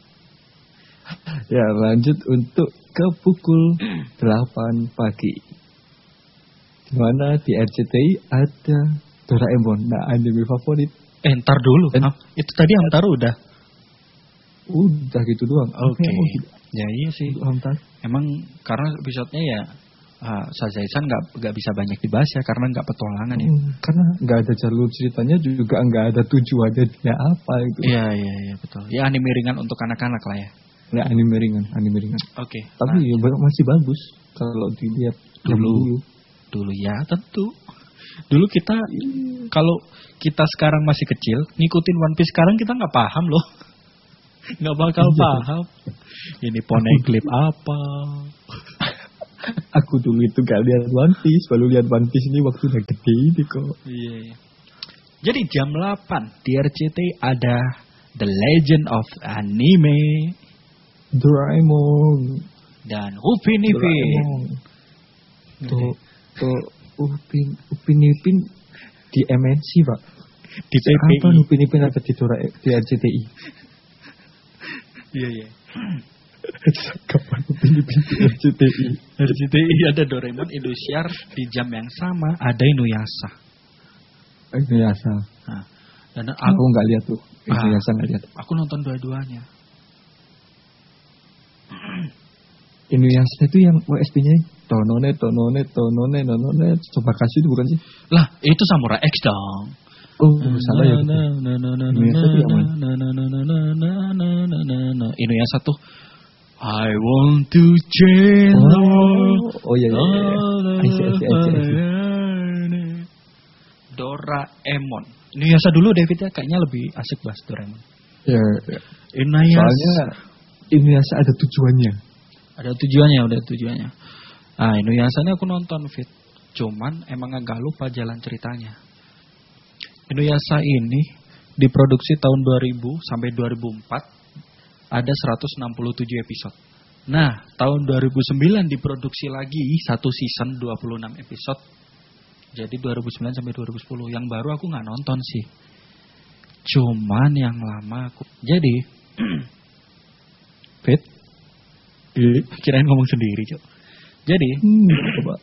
Speaker 2: Ya lanjut untuk ke pukul delapan pagi. Dimana di R C T I ada Doraemon. Nah anime favorit.
Speaker 1: Eh ntar dulu.
Speaker 2: Dan-
Speaker 1: Hah? Itu tadi Hamtaro udah.
Speaker 2: Udah gitu doang.
Speaker 1: Oke.
Speaker 2: Oh, gitu.
Speaker 1: Ya iya sih.
Speaker 2: Hamtaro.
Speaker 1: Emang karena episodenya ya uh, Sazai-san nggak nggak bisa banyak dibahas ya karena nggak petualangan ya.
Speaker 2: Hmm, karena nggak ada jalur ceritanya juga nggak ada tujuannya dia apa itu.
Speaker 1: Iya iya iya betul. Ya anime ringan untuk anak-anak lah ya.
Speaker 2: Ya anime ringan, anime ringan.
Speaker 1: Oke.
Speaker 2: Tapi ya, masih bagus kalau dilihat yang
Speaker 1: Dulu.
Speaker 2: dulu.
Speaker 1: Dulu ya tentu. Dulu kita kalau kita sekarang masih kecil ngikutin One Piece sekarang kita nggak paham loh. Nggak bakal paham. Ini poneglyph apa?
Speaker 2: Aku dulu itu gak lihat One Piece, baru lihat One Piece ini waktu udah gede ini kok.
Speaker 1: Iya. iya. Jadi jam delapan di R C T I ada The Legend of Anime
Speaker 2: Doraemon
Speaker 1: dan Upin Ipin.
Speaker 2: Tuh, tuh Upin Upin Ipin di M N C Pak.
Speaker 1: Di P P I.
Speaker 2: Kapan Upin Ipin ada di, Dora, di R C T I?
Speaker 1: Iya iya.
Speaker 2: Kapan Upin Ipin di R C T I?
Speaker 1: R C T I ada Doraemon, Indosiar di jam yang sama ada Inuyasha.
Speaker 2: Inuyasha.
Speaker 1: Nah, dan
Speaker 2: aku,
Speaker 1: aku
Speaker 2: nggak lihat tuh. Inuyasha nggak lihat.
Speaker 1: Aku nonton dua-duanya.
Speaker 2: Inuyasha itu yang O S T-nya tonone tonone tonone tonone coba kasih itu bukan sih?
Speaker 1: Lah, itu Samurai X dong.
Speaker 2: Oh, salah ya. Inuyasha itu yang mana?
Speaker 1: Inuyasha tuh I want to change.
Speaker 2: Oh, oh iya iya. I see, I see, I see, I see.
Speaker 1: Doraemon. Inuyasha dulu David ya, kayaknya lebih asik bahas Doraemon.
Speaker 2: Ya, ya.
Speaker 1: Inuyasha.
Speaker 2: Soalnya Inuyasha ada tujuannya.
Speaker 1: Ada tujuannya, udah tujuannya. Ah, Inuyasha ini aku nonton Fit. Cuman emang agak lupa jalan ceritanya. Inuyasha ini diproduksi tahun dua ribu sampai dua ribu empat. Ada seratus enam puluh tujuh episode. Nah, tahun dua ribu sembilan diproduksi lagi satu season dua puluh enam episode. Jadi dua ribu sembilan sampai dua ribu sepuluh. Yang baru aku nggak nonton sih. Cuman yang lama aku. Jadi, Fit, kirain ngomong sendiri, Cok. Jadi,
Speaker 2: hmm, coba.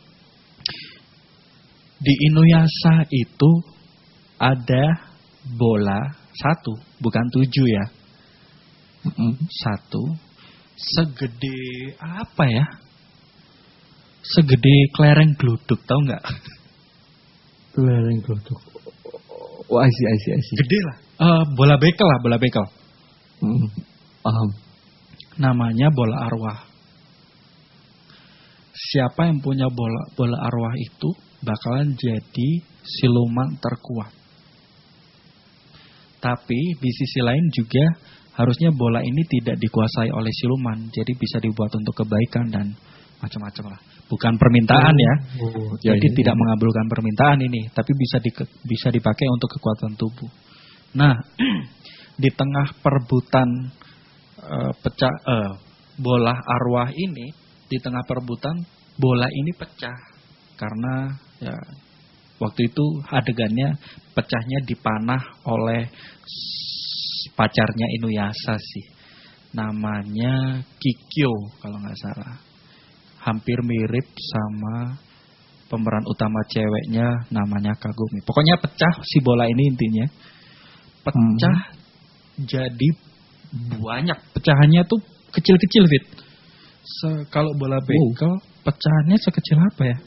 Speaker 1: Di Inuyasha itu ada bola satu, bukan tujuh ya.
Speaker 2: Mm-mm.
Speaker 1: Satu, segede apa ya? Segede kelereng gluduk, tau nggak?
Speaker 2: Kelereng gluduk. Oh, I see, I see, I see.
Speaker 1: Gede lah. Uh, bola bekel lah, bola bekel.
Speaker 2: Mm, paham.
Speaker 1: Namanya bola arwah. Siapa yang punya bola bola arwah itu bakalan jadi siluman terkuat. Tapi di sisi lain juga harusnya bola ini tidak dikuasai oleh siluman, jadi bisa dibuat untuk kebaikan dan macam-macam lah. Bukan permintaan ya,
Speaker 2: oh,
Speaker 1: jadi
Speaker 2: ya, ya,
Speaker 1: tidak
Speaker 2: ya.
Speaker 1: mengabulkan permintaan ini, tapi bisa di, bisa dipakai untuk kekuatan tubuh. Nah, di tengah perebutan uh, pecah uh, bola arwah ini, di tengah perebutan bola ini pecah karena ya waktu itu adegannya pecahnya dipanah oleh pacarnya Inuyasha sih. Namanya Kikyo kalau nggak salah. Hampir mirip sama pemeran utama ceweknya namanya Kagumi. Pokoknya pecah si bola ini intinya. Pecah hmm. jadi banyak. Pecahannya tuh kecil-kecil, Fit. Se- kalau bola bekel, oh. pecahannya sekecil apa ya?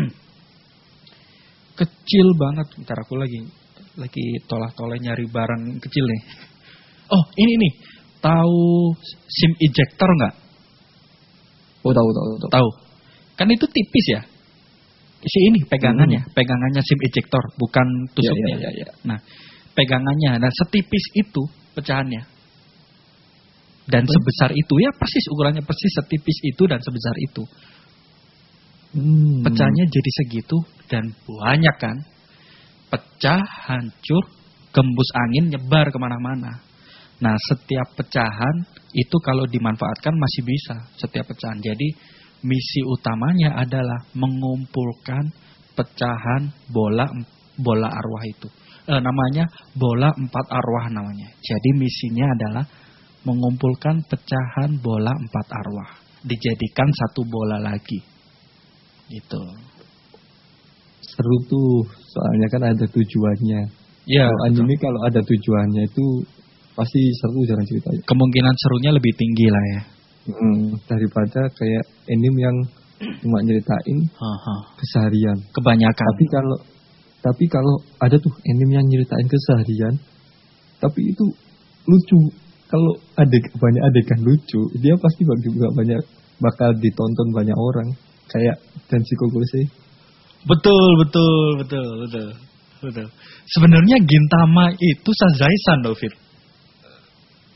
Speaker 1: Kecil banget. Bentar aku lagi lagi tolah-toleh nyari barang kecil nih. Oh, ini nih. Tahu SIM ejector nggak? Oh, tahu, tahu, tahu. Tahu. Kan itu tipis ya. Si ini pegangannya, hmm. pegangannya SIM ejector, bukan tusuknya.
Speaker 2: Ya, ya, ya, ya.
Speaker 1: Nah, pegangannya. Nah, setipis itu pecahannya. Dan hmm. sebesar itu, ya persis ukurannya persis setipis itu dan sebesar itu. Hmm. Pecahnya jadi segitu dan banyak kan. Pecah, hancur, gembus angin, nyebar kemana-mana. Nah, setiap pecahan itu kalau dimanfaatkan masih bisa. Setiap pecahan. Jadi misi utamanya adalah mengumpulkan pecahan bola bola arwah itu. Eh, namanya bola empat arwah namanya. Jadi misinya adalah mengumpulkan pecahan bola empat arwah. Dijadikan satu bola lagi. Gitu.
Speaker 2: Seru tuh. Soalnya kan ada tujuannya.
Speaker 1: Ya,
Speaker 2: kalau anime kalau ada tujuannya itu pasti seru jalan ceritanya.
Speaker 1: Kemungkinan serunya lebih tinggi lah ya.
Speaker 2: Hmm, daripada kayak anime yang cuma nyeritain
Speaker 1: Aha.
Speaker 2: keseharian.
Speaker 1: Kebanyakan.
Speaker 2: Tapi kalau tapi kalau ada tuh anime yang nyeritain keseharian, tapi itu lucu. Kalau adek banyak adegan lucu, dia pasti juga banyak bakal ditonton banyak orang. Kayak Denshi Kokose.
Speaker 1: Betul, betul, betul, betul, betul. Sebenarnya Gintama itu Sazai-san loh, Fit.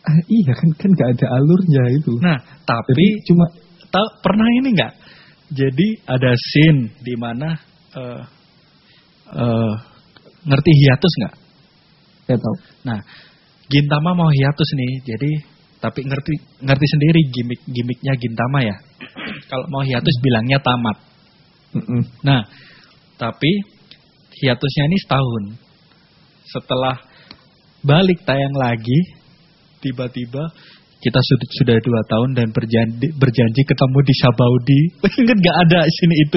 Speaker 2: Ah, iya kan kan nggak ada alurnya itu.
Speaker 1: Nah, tapi
Speaker 2: Jadi cuma
Speaker 1: tahu pernah ini nggak? Jadi ada scene di mana uh, uh, ngerti hiatus nggak?
Speaker 2: saya tahu.
Speaker 1: Nah, Gintama mau hiatus nih, jadi tapi ngerti ngerti sendiri gimmick-gimmicknya Gintama ya. Kalau mau hiatus hmm. bilangnya tamat.
Speaker 2: Mm-mm.
Speaker 1: Nah, tapi hiatusnya ini setahun. Setelah balik tayang lagi, tiba-tiba kita sudah sudah dua tahun dan berjanji, berjanji ketemu di Sabaudi. Ingat gak ada sini itu?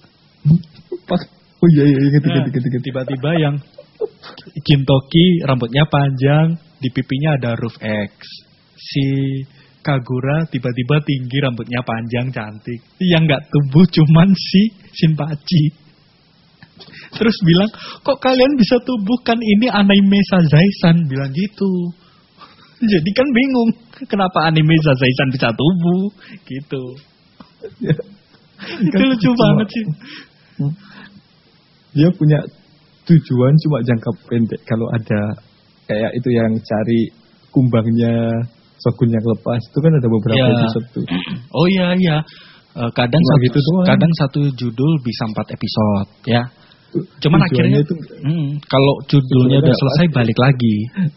Speaker 2: Oh iya iya ingat
Speaker 1: Nah,
Speaker 2: ingat ingat ingat.
Speaker 1: tiba-tiba yang Gintoki rambutnya panjang, di pipinya ada huruf X. Si Kagura tiba-tiba tinggi, rambutnya panjang, cantik. Yang nggak tumbuh cuman si Shinpachi. Terus bilang, kok kalian bisa tumbuh, kan ini anime Sazai-san, bilang gitu. Jadi kan bingung, kenapa anime Sazai-san bisa tumbuh, gitu.
Speaker 2: Ya,
Speaker 1: Itu
Speaker 2: kan
Speaker 1: lucu
Speaker 2: cuma-
Speaker 1: banget sih.
Speaker 2: Dia punya tujuan cuma jangka pendek. Kalau ada kayak itu yang cari kumbangnya Shogun yang lepas, itu kan ada beberapa
Speaker 1: Ya.
Speaker 2: episode tuh.
Speaker 1: Oh iya iya. Eh, kadang
Speaker 2: Cuma
Speaker 1: satu
Speaker 2: gitu doang.
Speaker 1: kadang satu judul bisa empat episode ya.
Speaker 2: Tu-
Speaker 1: Cuman
Speaker 2: tujuannya
Speaker 1: akhirnya
Speaker 2: itu
Speaker 1: hmm, kalau judulnya
Speaker 2: Tujuannya
Speaker 1: udah
Speaker 2: nggak
Speaker 1: selesai
Speaker 2: pasti.
Speaker 1: balik lagi.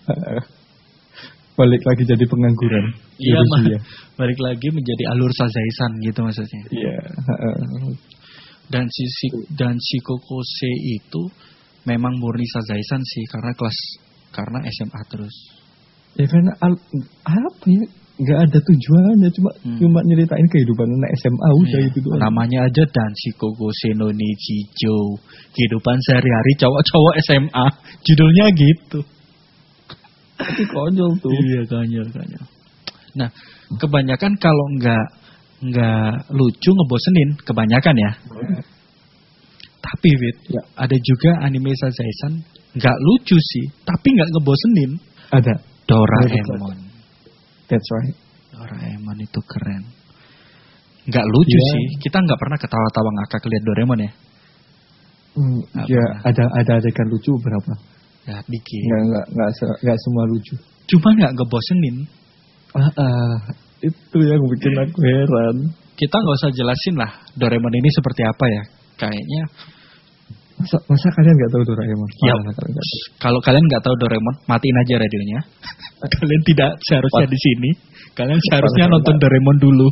Speaker 2: balik lagi jadi pengangguran.
Speaker 1: Iya,
Speaker 2: Di
Speaker 1: mah.
Speaker 2: Rusia.
Speaker 1: Balik lagi menjadi alur Sazai-san gitu maksudnya.
Speaker 2: Iya.
Speaker 1: Dan si, si dan Shikokose itu memang murni Sazai-san sih karena kelas karena S M A terus.
Speaker 2: Ya karena al- apa ya? Nggak ada tujuannya, cuma
Speaker 1: Hmm.
Speaker 2: cuma nyeritain kehidupan anak S M A udah
Speaker 1: Iya.
Speaker 2: itu doang.
Speaker 1: Namanya aja dan Shikokose no Nichijo. Kehidupan sehari-hari cowok-cowok S M A. Judulnya gitu.
Speaker 2: Tapi konyol tuh.
Speaker 1: Iya konyol konyol. Nah kebanyakan kalau nggak nggak lucu ngebosenin kebanyakan ya. Tapi Wit,
Speaker 2: Ya.
Speaker 1: ada juga anime Sazai-san nggak lucu sih, tapi nggak ngebosenin.
Speaker 2: Ada.
Speaker 1: Doraemon.
Speaker 2: That's right.
Speaker 1: Doraemon itu keren. Nggak lucu
Speaker 2: Iya.
Speaker 1: sih. Kita nggak pernah ketawa-tawa ngakak lihat Doraemon ya.
Speaker 2: Hmm,
Speaker 1: Nggak
Speaker 2: ya
Speaker 1: pernah.
Speaker 2: ada ada adegan lucu berapa?
Speaker 1: Ya dikit.
Speaker 2: Nggak nggak nggak se- nggak semua lucu.
Speaker 1: Cuma nggak ngebosenin.
Speaker 2: Ah, ah, itu yang bikin aku heran.
Speaker 1: Kita nggak usah jelasin lah Doraemon ini seperti apa ya. Kayaknya
Speaker 2: Masa, masa kalian nggak tahu Doraemon?
Speaker 1: Ya,
Speaker 2: Masa kalian nggak tahu?
Speaker 1: kalau kalian nggak tahu Doraemon, matiin aja radionya. Kalian tidak seharusnya di sini. Kalian seharusnya
Speaker 2: Parah,
Speaker 1: nonton
Speaker 2: parah.
Speaker 1: Doraemon dulu.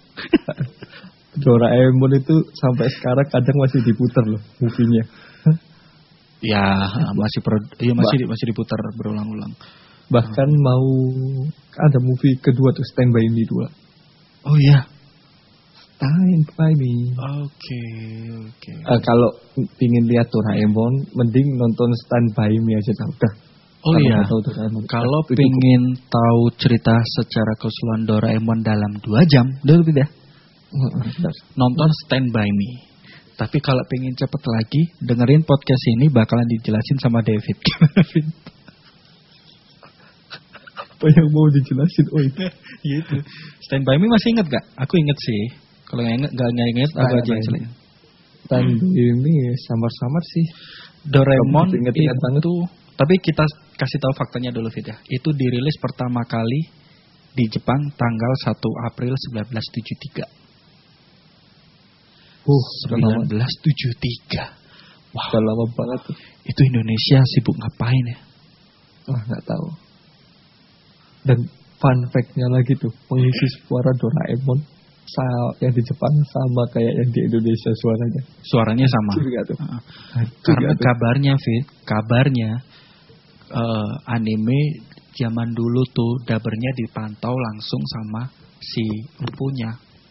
Speaker 2: Doraemon itu sampai sekarang kadang masih diputar loh movie-nya.
Speaker 1: Ya, masih per, iya masih masih diputar berulang-ulang.
Speaker 2: Bahkan mau ada movie kedua tuh Stand By Me dua.
Speaker 1: Oh iya.
Speaker 2: Stand By Me.
Speaker 1: Oke, oke.
Speaker 2: Eh, kalau pingin lihat Doraemon, mending nonton Stand By Me aja dah. Udah.
Speaker 1: Oh
Speaker 2: Kalau
Speaker 1: iya.
Speaker 2: nggak tahu Doraemon,
Speaker 1: Kalau
Speaker 2: itu cukup.
Speaker 1: pengen tahu cerita secara keseluruhan Doraemon dalam dua jam, udah lebih dah. Nonton Stand By Me. Tapi kalau pengen cepet lagi, dengerin podcast ini bakalan dijelasin sama David.
Speaker 2: Apa yang mau dijelasin? Oh itu.
Speaker 1: Gitu. Stand By Me masih inget gak? Aku inget sih. Kalau nggak inget, nggak nggak inget, aku
Speaker 2: Stand
Speaker 1: aja
Speaker 2: By
Speaker 1: yang
Speaker 2: Me.
Speaker 1: selain.
Speaker 2: Stand By Me samar-samar sih.
Speaker 1: Doraemon
Speaker 2: Kamu inget-inget banget.
Speaker 1: itu, tapi kita kasih tahu faktanya dulu Fit ya. Itu dirilis pertama kali di Jepang tanggal satu April seribu sembilan ratus tujuh puluh tiga.
Speaker 2: Uh,
Speaker 1: seribu
Speaker 2: udah lama,
Speaker 1: sembilan ratus tujuh puluh tiga. Wow,
Speaker 2: udah lama banget tuh.
Speaker 1: itu Indonesia sibuk ngapain ya?
Speaker 2: Wah nggak tahu. Dan fun fact-nya lagi tuh, pengisi suara Doraemon sa- yang di Jepang sama kayak yang di Indonesia suaranya.
Speaker 1: Suaranya sama.
Speaker 2: Hancur nggak tuh?
Speaker 1: Heeh.
Speaker 2: Hancur
Speaker 1: Karena
Speaker 2: nggak tuh?
Speaker 1: kabarnya Fit, kabarnya eh, anime zaman dulu tuh dabernya dipantau langsung sama si empunya.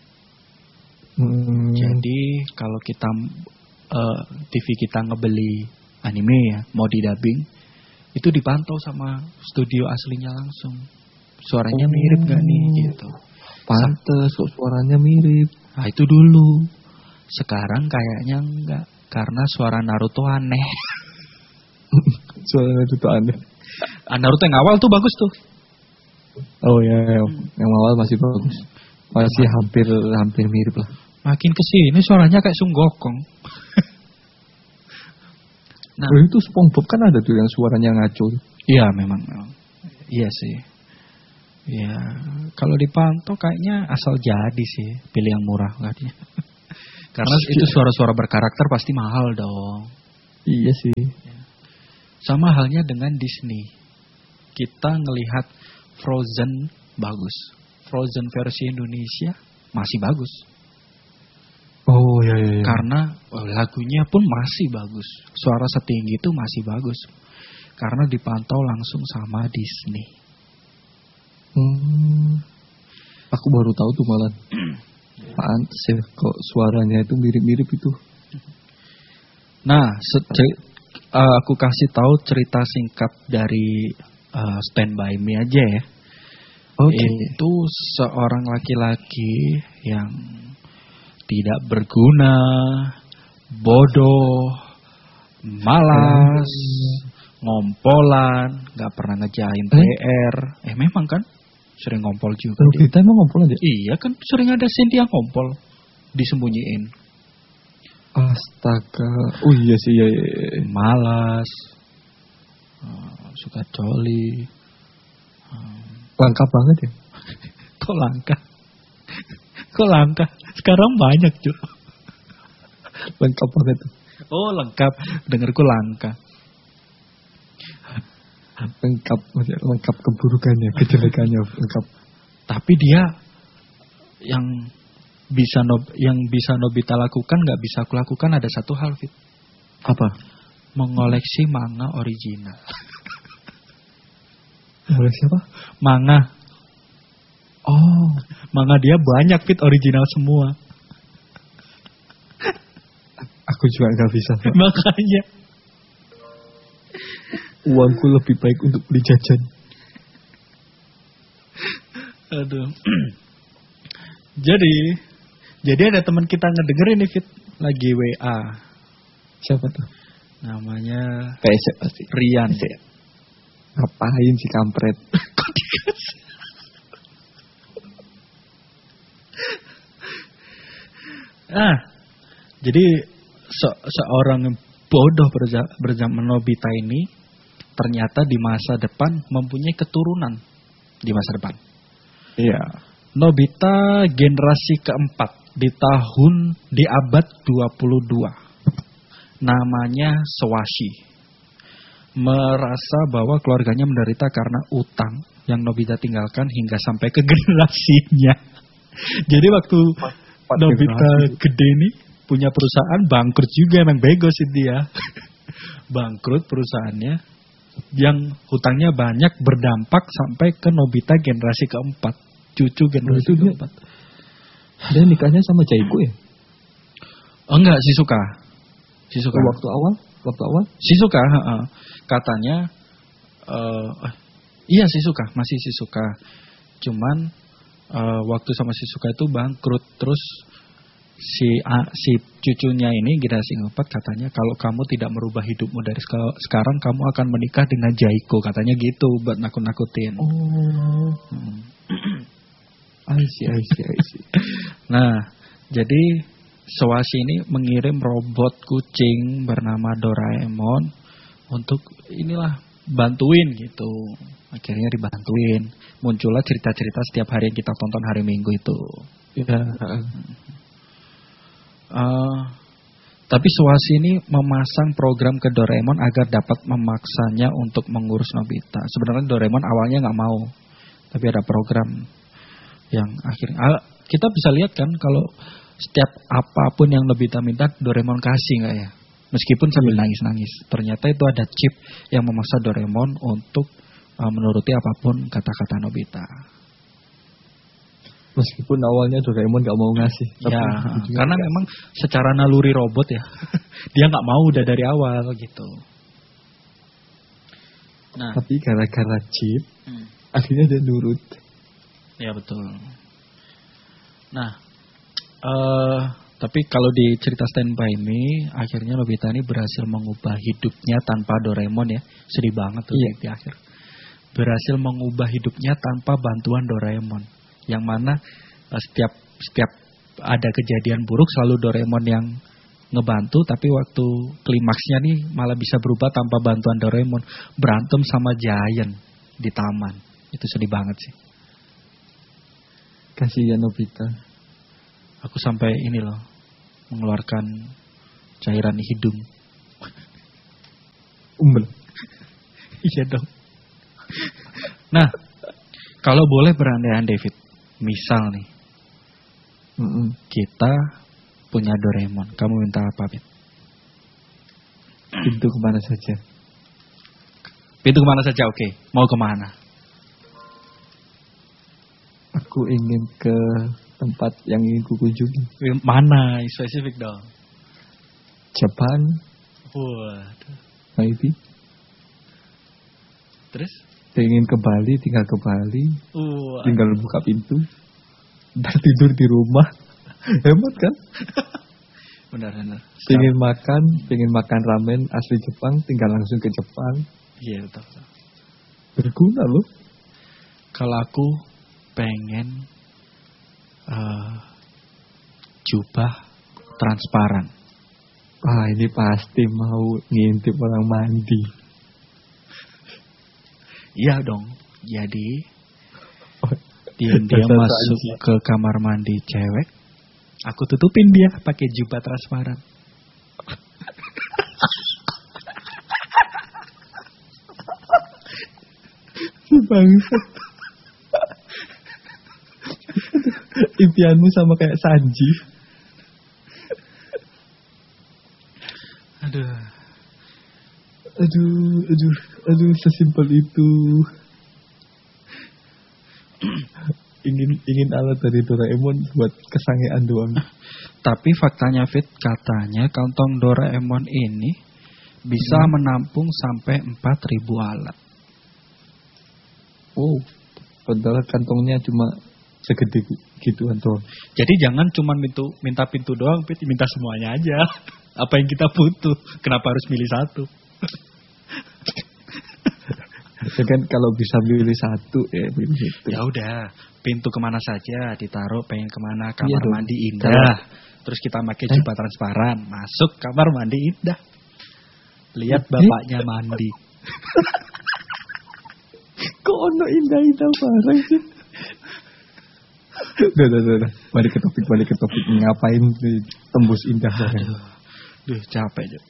Speaker 2: Hmm,
Speaker 1: Jadi kalau kita eh, T V kita ngebeli anime ya, mau didubbing, itu dipantau sama studio aslinya langsung. Suaranya mirip gak nih gitu.
Speaker 2: pantes kok suaranya mirip.
Speaker 1: Nah itu dulu. Sekarang kayaknya enggak, karena suara Naruto aneh.
Speaker 2: Suaranya itu tuh aneh.
Speaker 1: Ah, Naruto yang awal tuh bagus tuh.
Speaker 2: Oh ya, ya, yang awal masih bagus. Masih hampir hampir mirip lah.
Speaker 1: Makin kesini suaranya kayak Sun Gokong. Nah,
Speaker 2: Oh, itu SpongeBob kan ada tuh yang suaranya ngaco.
Speaker 1: iya memang, memang. Iya sih. Ya, kalau dipantau kayaknya asal jadi sih, pilih yang murah kayaknya. Karena itu suara-suara berkarakter pasti mahal dong.
Speaker 2: Iya sih.
Speaker 1: Sama halnya dengan Disney. Kita ngelihat Frozen bagus. Frozen versi Indonesia masih bagus.
Speaker 2: Oh iya iya. iya.
Speaker 1: Karena oh, lagunya pun masih bagus. Suara setinggi itu masih bagus. Karena dipantau langsung sama Disney.
Speaker 2: Hmm, aku baru tahu tuh malah. Pantes ya kok suaranya itu mirip-mirip itu.
Speaker 1: Nah, se- uh, aku kasih tahu cerita singkat dari uh, Stand By Me aja ya.
Speaker 2: Oke. Okay.
Speaker 1: Itu seorang laki-laki yang tidak berguna, bodoh, malas, ngompolan, nggak pernah ngejain P R. Eh memang kan? Sering ngompol juga.
Speaker 2: Kalau kita emang ngompol aja?
Speaker 1: Iya kan sering ada scene yang ngompol. Disembunyiin.
Speaker 2: Astaga. Oh iya sih. Iya, iya.
Speaker 1: Malas. Uh, suka coli. Uh,
Speaker 2: langka banget ya?
Speaker 1: Kok langka? Kok langka? Sekarang banyak juga.
Speaker 2: Lengkap banget.
Speaker 1: Oh lengkap. Dengarku langka.
Speaker 2: Lengkap, lengkap keburukannya, kejelekannya lengkap.
Speaker 1: Tapi dia yang bisa no, yang bisa Nobita lakukan nggak bisa aku lakukan ada satu hal, Fit.
Speaker 2: Apa?
Speaker 1: Mengoleksi manga original.
Speaker 2: Mengoleksi apa?
Speaker 1: Manga.
Speaker 2: Oh,
Speaker 1: manga dia banyak, Fit, original semua.
Speaker 2: Aku juga nggak bisa.
Speaker 1: Makanya.
Speaker 2: Uangku lebih baik untuk beli jajan.
Speaker 1: Aduh. jadi, jadi ada teman kita ngedengerin nih, Fit, lagi W A.
Speaker 2: Siapa tuh?
Speaker 1: Namanya
Speaker 2: P S pasti.
Speaker 1: Rian.
Speaker 2: P S. Ngapain si kampret?
Speaker 1: Kok dikasih? Ah, jadi se seorang bodoh berzaman Nobita ini ternyata di masa depan mempunyai keturunan di masa depan.
Speaker 2: Iya.
Speaker 1: Nobita generasi keempat di tahun di abad dua puluh dua. Namanya Swashi. Merasa bahwa keluarganya menderita karena utang yang Nobita tinggalkan hingga sampai ke generasinya. Jadi waktu Empat Nobita generasi. Gede nih punya perusahaan bangkrut juga, emang bego sih dia. Bangkrut perusahaannya. Yang hutangnya banyak berdampak sampai ke Nobita generasi keempat. Cucu generasi oh, keempat.
Speaker 2: Dia nikahnya sama Jaiko ya?
Speaker 1: Oh, enggak, Shizuka. Shizuka.
Speaker 2: Oh, waktu awal? Waktu awal?
Speaker 1: Shizuka, uh, katanya uh, uh, iya Shizuka, masih Shizuka. Cuman uh, waktu sama Shizuka itu bangkrut. Terus si uh, si cucunya ini generasi keempat katanya kalau kamu tidak merubah hidupmu dari sekarang kamu akan menikah dengan Jaiko, katanya gitu buat nakut-nakutin.
Speaker 2: Oh. Hmm. I see, I see, I see.
Speaker 1: Nah, jadi Swashi ini mengirim robot kucing bernama Doraemon untuk inilah bantuin gitu. Akhirnya dibantuin. Muncullah cerita-cerita setiap hari yang kita tonton hari Minggu itu.
Speaker 2: Ya.
Speaker 1: Uh, tapi Swashi ini memasang program ke Doraemon agar dapat memaksanya untuk mengurus Nobita. Sebenarnya Doraemon awalnya nggak mau, tapi ada program yang akhirnya uh, kita bisa lihat kan kalau setiap apapun yang Nobita minta Doraemon kasih nggak ya, meskipun sambil nangis-nangis. Ternyata itu ada chip yang memaksa Doraemon untuk uh, menuruti apapun kata-kata Nobita.
Speaker 2: Meskipun awalnya Doraemon gak mau ngasih.
Speaker 1: Ya, karena gak. Memang secara naluri robot ya. Dia gak mau udah dari awal gitu.
Speaker 2: Nah, tapi gara-gara chip, hmm. akhirnya dia nurut.
Speaker 1: Ya betul. Nah, uh, tapi kalau di cerita Stand By Me, akhirnya Nobita ini berhasil mengubah hidupnya tanpa Doraemon ya. Sedih banget tuh yeah. di akhir. Berhasil mengubah hidupnya tanpa bantuan Doraemon. Yang mana uh, setiap setiap ada kejadian buruk selalu Doraemon yang ngebantu, tapi waktu klimaksnya nih malah bisa berubah tanpa bantuan Doraemon, berantem sama Giant di taman. Itu sedih banget sih.
Speaker 2: Kasihan Nobita.
Speaker 1: Aku sampai ini loh, mengeluarkan cairan hidung.
Speaker 2: Umbel.
Speaker 1: Iya dong. Nah, kalau boleh berandai-andai, David. Misal nih,
Speaker 2: Mm-mm.
Speaker 1: kita punya Doraemon. Kamu minta apa, Fit?
Speaker 2: Pintu kemana saja.
Speaker 1: Pintu kemana saja, oke. Mau kemana?
Speaker 2: Aku ingin ke tempat yang ingin kukunjungi.
Speaker 1: Mana? Spesifik dong.
Speaker 2: Jepang,
Speaker 1: Waduh.
Speaker 2: maybe.
Speaker 1: Terus?
Speaker 2: Ingin ke Bali, tinggal ke Bali.
Speaker 1: Wah.
Speaker 2: Tinggal buka pintu. Dan tidur di rumah. Hemat kan?
Speaker 1: Benar-benar.
Speaker 2: Pengen makan, pengen makan ramen asli Jepang, tinggal langsung ke Jepang.
Speaker 1: Iya, betul, betul.
Speaker 2: Berguna loh.
Speaker 1: Kalau aku pengen uh, jubah transparan.
Speaker 2: Wah, ini pasti mau ngintip orang mandi.
Speaker 1: Iya dong. Jadi
Speaker 2: Oh,
Speaker 1: diam-diam
Speaker 2: dasar
Speaker 1: masuk
Speaker 2: anjing.
Speaker 1: ke kamar mandi cewek. Aku tutupin dia pakai jubah transparan.
Speaker 2: Si bangsat. Impianmu sama kayak Sanji.
Speaker 1: Aduh.
Speaker 2: Aduh, aduh, aduh, sesimpel itu. ingin ingin alat dari Doraemon buat kesangean doang.
Speaker 1: Tapi faktanya, Fit, katanya kantong Doraemon ini bisa
Speaker 2: Hmm.
Speaker 1: menampung sampai empat ribu alat.
Speaker 2: Oh, padahal kantongnya cuma segede gituan doang.
Speaker 1: Jadi jangan cuma minta, minta pintu doang, Fit, minta semuanya aja. Apa yang kita butuh? Kenapa harus milih satu?
Speaker 2: Ya kan kalau bisa pilih satu ya pilih itu.
Speaker 1: Ya udah, pintu kemana saja ditaruh, pengen kemana,
Speaker 2: Iya
Speaker 1: kamar
Speaker 2: dong.
Speaker 1: mandi indah.
Speaker 2: Kalau-
Speaker 1: Terus kita pakai
Speaker 2: Eh?
Speaker 1: jubah transparan, masuk kamar mandi indah. Lihat
Speaker 2: Eh?
Speaker 1: bapaknya mandi.
Speaker 2: Kok ono indah-indah bareng sih? Udah, udah, udah, udah. Balik ke topik, balik ke topik. Ngapain nih tembus indah bareng?
Speaker 1: Aduh, duh capek aja.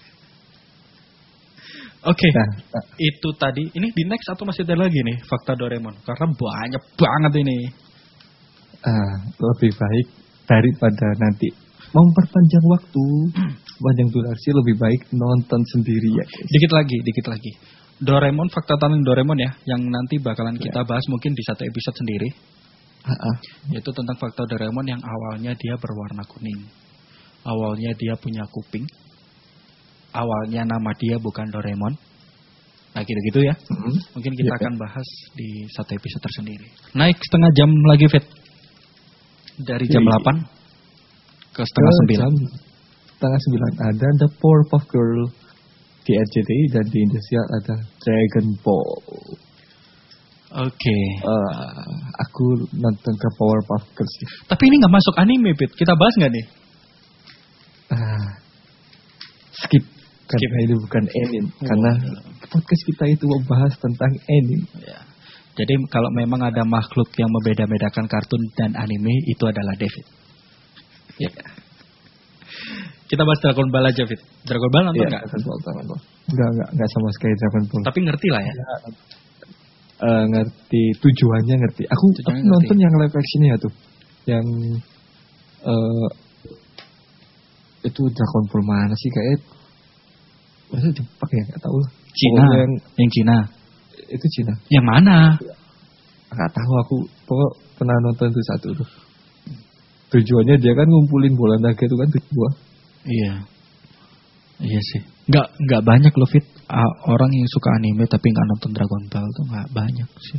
Speaker 1: Oke,
Speaker 2: Nah, nah,
Speaker 1: itu tadi. Ini di next atau masih ada lagi nih fakta Doraemon? Karena banyak banget ini.
Speaker 2: ah, lebih baik daripada nanti memperpanjang waktu, panjang durasi, lebih baik nonton sendiri ya guys.
Speaker 1: Dikit lagi, dikit lagi. Doraemon, fakta tentang Doraemon ya, yang nanti bakalan kita bahas mungkin di satu episode sendiri.
Speaker 2: Ah, ah.
Speaker 1: Yaitu tentang fakta Doraemon yang awalnya dia berwarna kuning. Awalnya dia punya kuping. Awalnya nama dia bukan Doraemon. Nah gitu-gitu ya.
Speaker 2: Mm-mm.
Speaker 1: Mungkin kita
Speaker 2: Iya,
Speaker 1: akan bahas di satu episode tersendiri. Naik setengah jam lagi, Fit. Dari jam
Speaker 2: Iya.
Speaker 1: delapan ke setengah
Speaker 2: Ke
Speaker 1: sembilan.
Speaker 2: jam Setengah sembilan ada The Powerpuff Girl di R C T I dan di Indonesia ada Dragon Ball.
Speaker 1: Oke.
Speaker 2: Eh, aku nonton ke Powerpuff Girls sih.
Speaker 1: Tapi ini nggak masuk anime, Fit. Kita bahas nggak nih?
Speaker 2: Ah, skip. Karena
Speaker 1: Skip.
Speaker 2: ini bukan anime.
Speaker 1: Oh.
Speaker 2: Karena podcast kita itu membahas tentang anime.
Speaker 1: Ya. Jadi kalau memang ada makhluk yang membeda-bedakan kartun dan anime, itu adalah David. Ya. Kita bahas Dragon Ball aja, Fit. Dragon Ball nonton
Speaker 2: Iya,
Speaker 1: nggak?
Speaker 2: Dragon Ball, Dragon Ball. Enggak, enggak, enggak sama sekali Dragon Ball.
Speaker 1: Tapi ngerti lah ya.
Speaker 2: Eh, ngerti tujuannya ngerti. Aku,
Speaker 1: Tujuannya
Speaker 2: aku nonton
Speaker 1: ngerti.
Speaker 2: yang live actionnya tuh, yang eh itu Dragon Ball mana sih kayak? Masa Jepang ya? Nggak tahu lah.
Speaker 1: Cina.
Speaker 2: Pokoknya yang
Speaker 1: Yang Cina.
Speaker 2: itu Cina.
Speaker 1: Yang mana?
Speaker 2: Nggak tahu aku. Pokok pernah nonton itu satu tuh. Tujuannya dia kan ngumpulin bola naga itu kan tujuan.
Speaker 1: Iya. Iya sih. Nggak nggak banyak loh, Fit. Ah, orang yang suka anime tapi nggak nonton Dragon Ball tuh nggak banyak sih.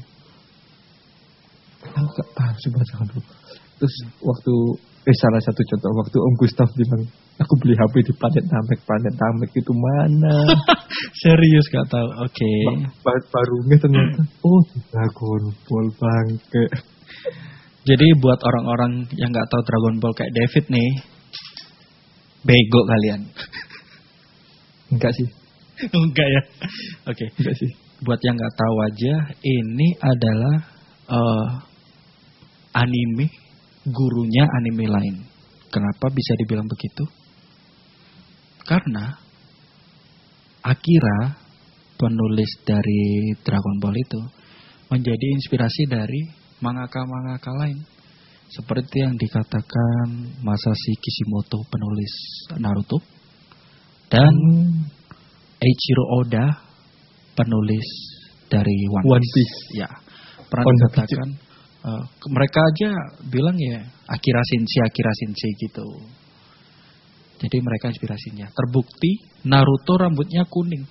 Speaker 2: Aku nggak paham sih Dragon Ball. Terus waktu eh salah satu contoh waktu Om Gustaf bilang aku beli H P di planet Namek, planet Namek itu mana?
Speaker 1: Serius nggak tahu. Oke.
Speaker 2: Ba- Barunya ternyata oh Dragon Ball bangke.
Speaker 1: Jadi buat orang-orang yang nggak tahu Dragon Ball kayak David nih, bego kalian.
Speaker 2: Enggak sih,
Speaker 1: Enggak ya. Oke.
Speaker 2: enggak sih.
Speaker 1: Buat yang nggak tahu aja, ini adalah eh, anime, gurunya anime lain. Kenapa bisa dibilang begitu? Karena Akira, penulis dari Dragon Ball itu, menjadi inspirasi dari mangaka-mangaka lain. Seperti yang dikatakan Masashi Kishimoto, penulis Naruto. Dan Eiichiro Oda, penulis dari One Piece. One Piece. Ya, pernah oh, dikatakan uh, mereka aja bilang ya Akira Sensei, Akira Sensei gitu. Jadi mereka inspirasinya. Terbukti Naruto rambutnya kuning.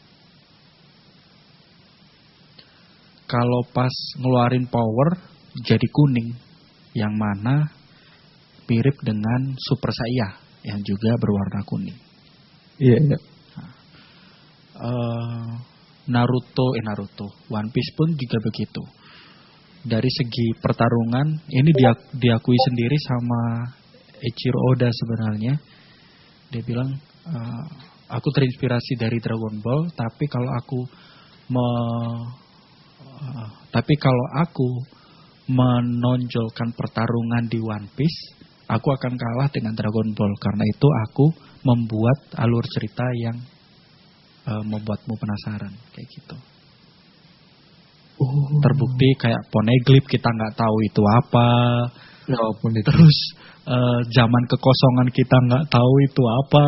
Speaker 1: Kalau pas ngeluarin power jadi kuning, yang mana mirip dengan Super Saiyan yang juga berwarna kuning.
Speaker 2: Iya. Nah,
Speaker 1: uh, Naruto, eh Naruto, One Piece pun juga begitu. Dari segi pertarungan, ini dia diakui sendiri sama Eiichiro Oda sebenarnya. Dia bilang, uh, aku terinspirasi dari Dragon Ball, tapi kalau aku me, uh, tapi kalau aku menonjolkan pertarungan di One Piece, aku akan kalah dengan Dragon Ball. Karena itu aku membuat alur cerita yang uh, membuatmu penasaran, kayak gitu.
Speaker 2: Oh.
Speaker 1: Terbukti kayak Poneglyph kita nggak tahu itu apa.
Speaker 2: No,
Speaker 1: Terus uh, zaman kekosongan kita nggak tahu itu apa.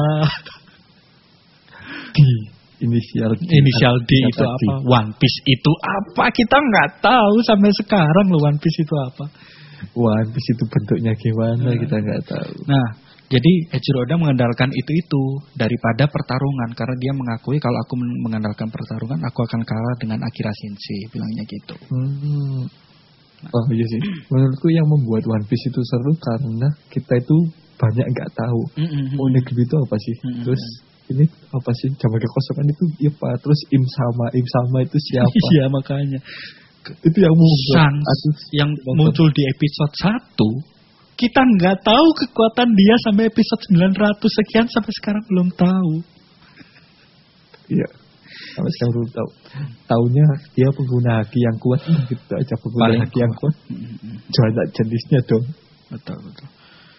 Speaker 2: D, inisial D.
Speaker 1: Inisial D itu apa? One Piece itu apa? Kita nggak tahu sampai sekarang loh One Piece itu apa.
Speaker 2: One Piece itu bentuknya gimana kita nggak tahu.
Speaker 1: Nah, jadi Eiichiro Oda mengandalkan itu-itu daripada pertarungan. Karena dia mengakui kalau aku mengandalkan pertarungan, aku akan kalah dengan Akira Sensei. Bilangnya gitu.
Speaker 2: Hmm. Oh iya sih. Menurutku yang membuat One Piece itu seru karena kita itu banyak nggak tahu.
Speaker 1: Mm-hmm.
Speaker 2: Poneglyph itu apa sih?
Speaker 1: Mm-hmm.
Speaker 2: Terus ini apa sih? Zaman kekosongan itu apa? Terus Im sama, Im sama itu siapa?
Speaker 1: Iya makanya.
Speaker 2: Itu yang membuat
Speaker 1: Shanks yang muncul di episode satu. Kita nggak tahu kekuatan dia sampai episode sembilan ratus sekian, sampai sekarang belum tahu.
Speaker 2: Iya, sampai sekarang belum tahu. Taunya dia pengguna haki yang kuat, gitu aja pengguna
Speaker 1: Paling
Speaker 2: haki yang kuat. Jangan jenisnya dong.
Speaker 1: Betul betul.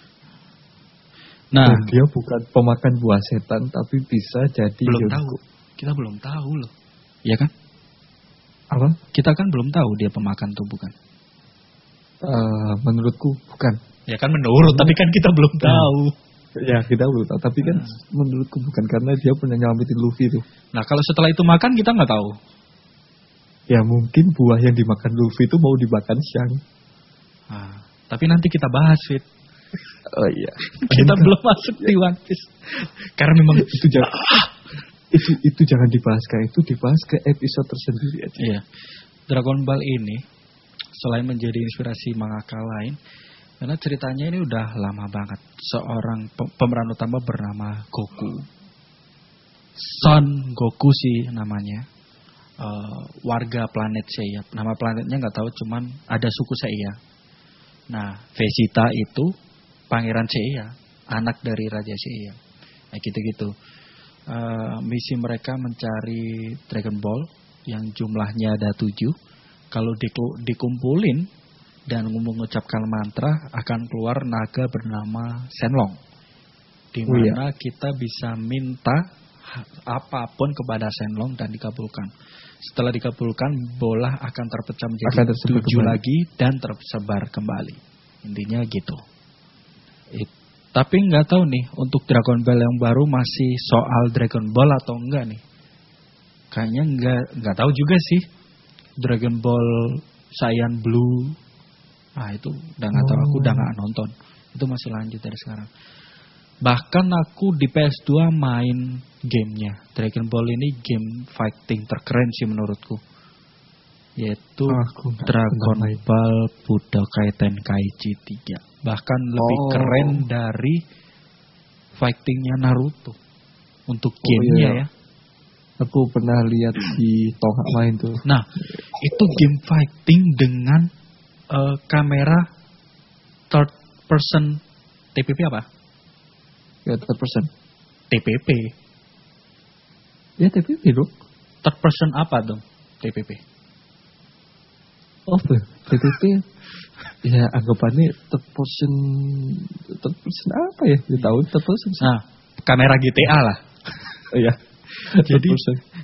Speaker 1: Nah,
Speaker 2: dan dia bukan pemakan buah setan, tapi bisa jadi.
Speaker 1: Belum
Speaker 2: Yonko.
Speaker 1: tahu. Kita belum tahu loh, ya kan?
Speaker 2: Apa?
Speaker 1: Kita kan belum tahu dia pemakan tuh bukan?
Speaker 2: Uh, menurutku bukan.
Speaker 1: Ya kan menurut, tapi kan kita belum tahu.
Speaker 2: Ya kita belum tahu, tapi kan hmm. menurutku bukan karena dia pernah nyelamatin Luffy tuh.
Speaker 1: Nah kalau setelah itu makan kita nggak tahu.
Speaker 2: Ya mungkin buah yang dimakan Luffy itu mau dimakan Shang.
Speaker 1: Nah, tapi nanti kita bahas Fit.
Speaker 2: Oh iya.
Speaker 1: Kita belum masuk di One Piece. Karena memang
Speaker 2: itu jangan itu itu jangan dibahas kayak itu, dibahas ke episode tersendiri aja.
Speaker 1: Iya. Dragon Ball ini selain menjadi inspirasi mangaka lain, karena ceritanya ini udah lama banget. Seorang pemeran utama bernama Goku. Son Goku sih namanya. Uh, warga planet Seiya. Nama planetnya nggak tahu, cuman ada suku Seiya. Nah, Vegeta itu pangeran Seiya, anak dari Raja Seiya. Nah, gitu-gitu. Uh, misi mereka mencari Dragon Ball yang jumlahnya ada tujuh. Kalau dikumpulin dan mengucapkan mantra, akan keluar naga bernama Shenlong. Di mana oh, iya. kita bisa minta apapun kepada Shenlong dan dikabulkan. Setelah dikabulkan, bola akan terpecah menjadi tujuh kembali. lagi dan tersebar kembali. Intinya gitu. It, tapi nggak tahu nih untuk Dragon Ball yang baru masih soal Dragon Ball atau enggak nih? Kayaknya nggak nggak tahu juga sih. Dragon Ball Saiyan Blue, ah itu udah nggak tahu, aku udah nggak nonton. Itu masih lanjut dari sekarang. Bahkan aku di P S dua main gamenya. Dragon Ball ini game fighting terkeren sih menurutku. Yaitu oh, Dragon Ball Budokai Tenkaichi tiga. Bahkan lebih oh. keren dari fightingnya Naruto. Untuk gamenya oh, iya. ya.
Speaker 2: Aku pernah lihat di Tonga main tuh.
Speaker 1: Nah, itu game fighting dengan uh, kamera third person T P P apa?
Speaker 2: Ya, third person.
Speaker 1: T P P.
Speaker 2: Ya, T P P dong.
Speaker 1: Third person apa dong? T P P.
Speaker 2: Oh, T T P ya anggapannya third person, third person apa ya? Di tahun third person.
Speaker 1: Nah, kamera G T A lah.
Speaker 2: Oh iya.
Speaker 1: Jadi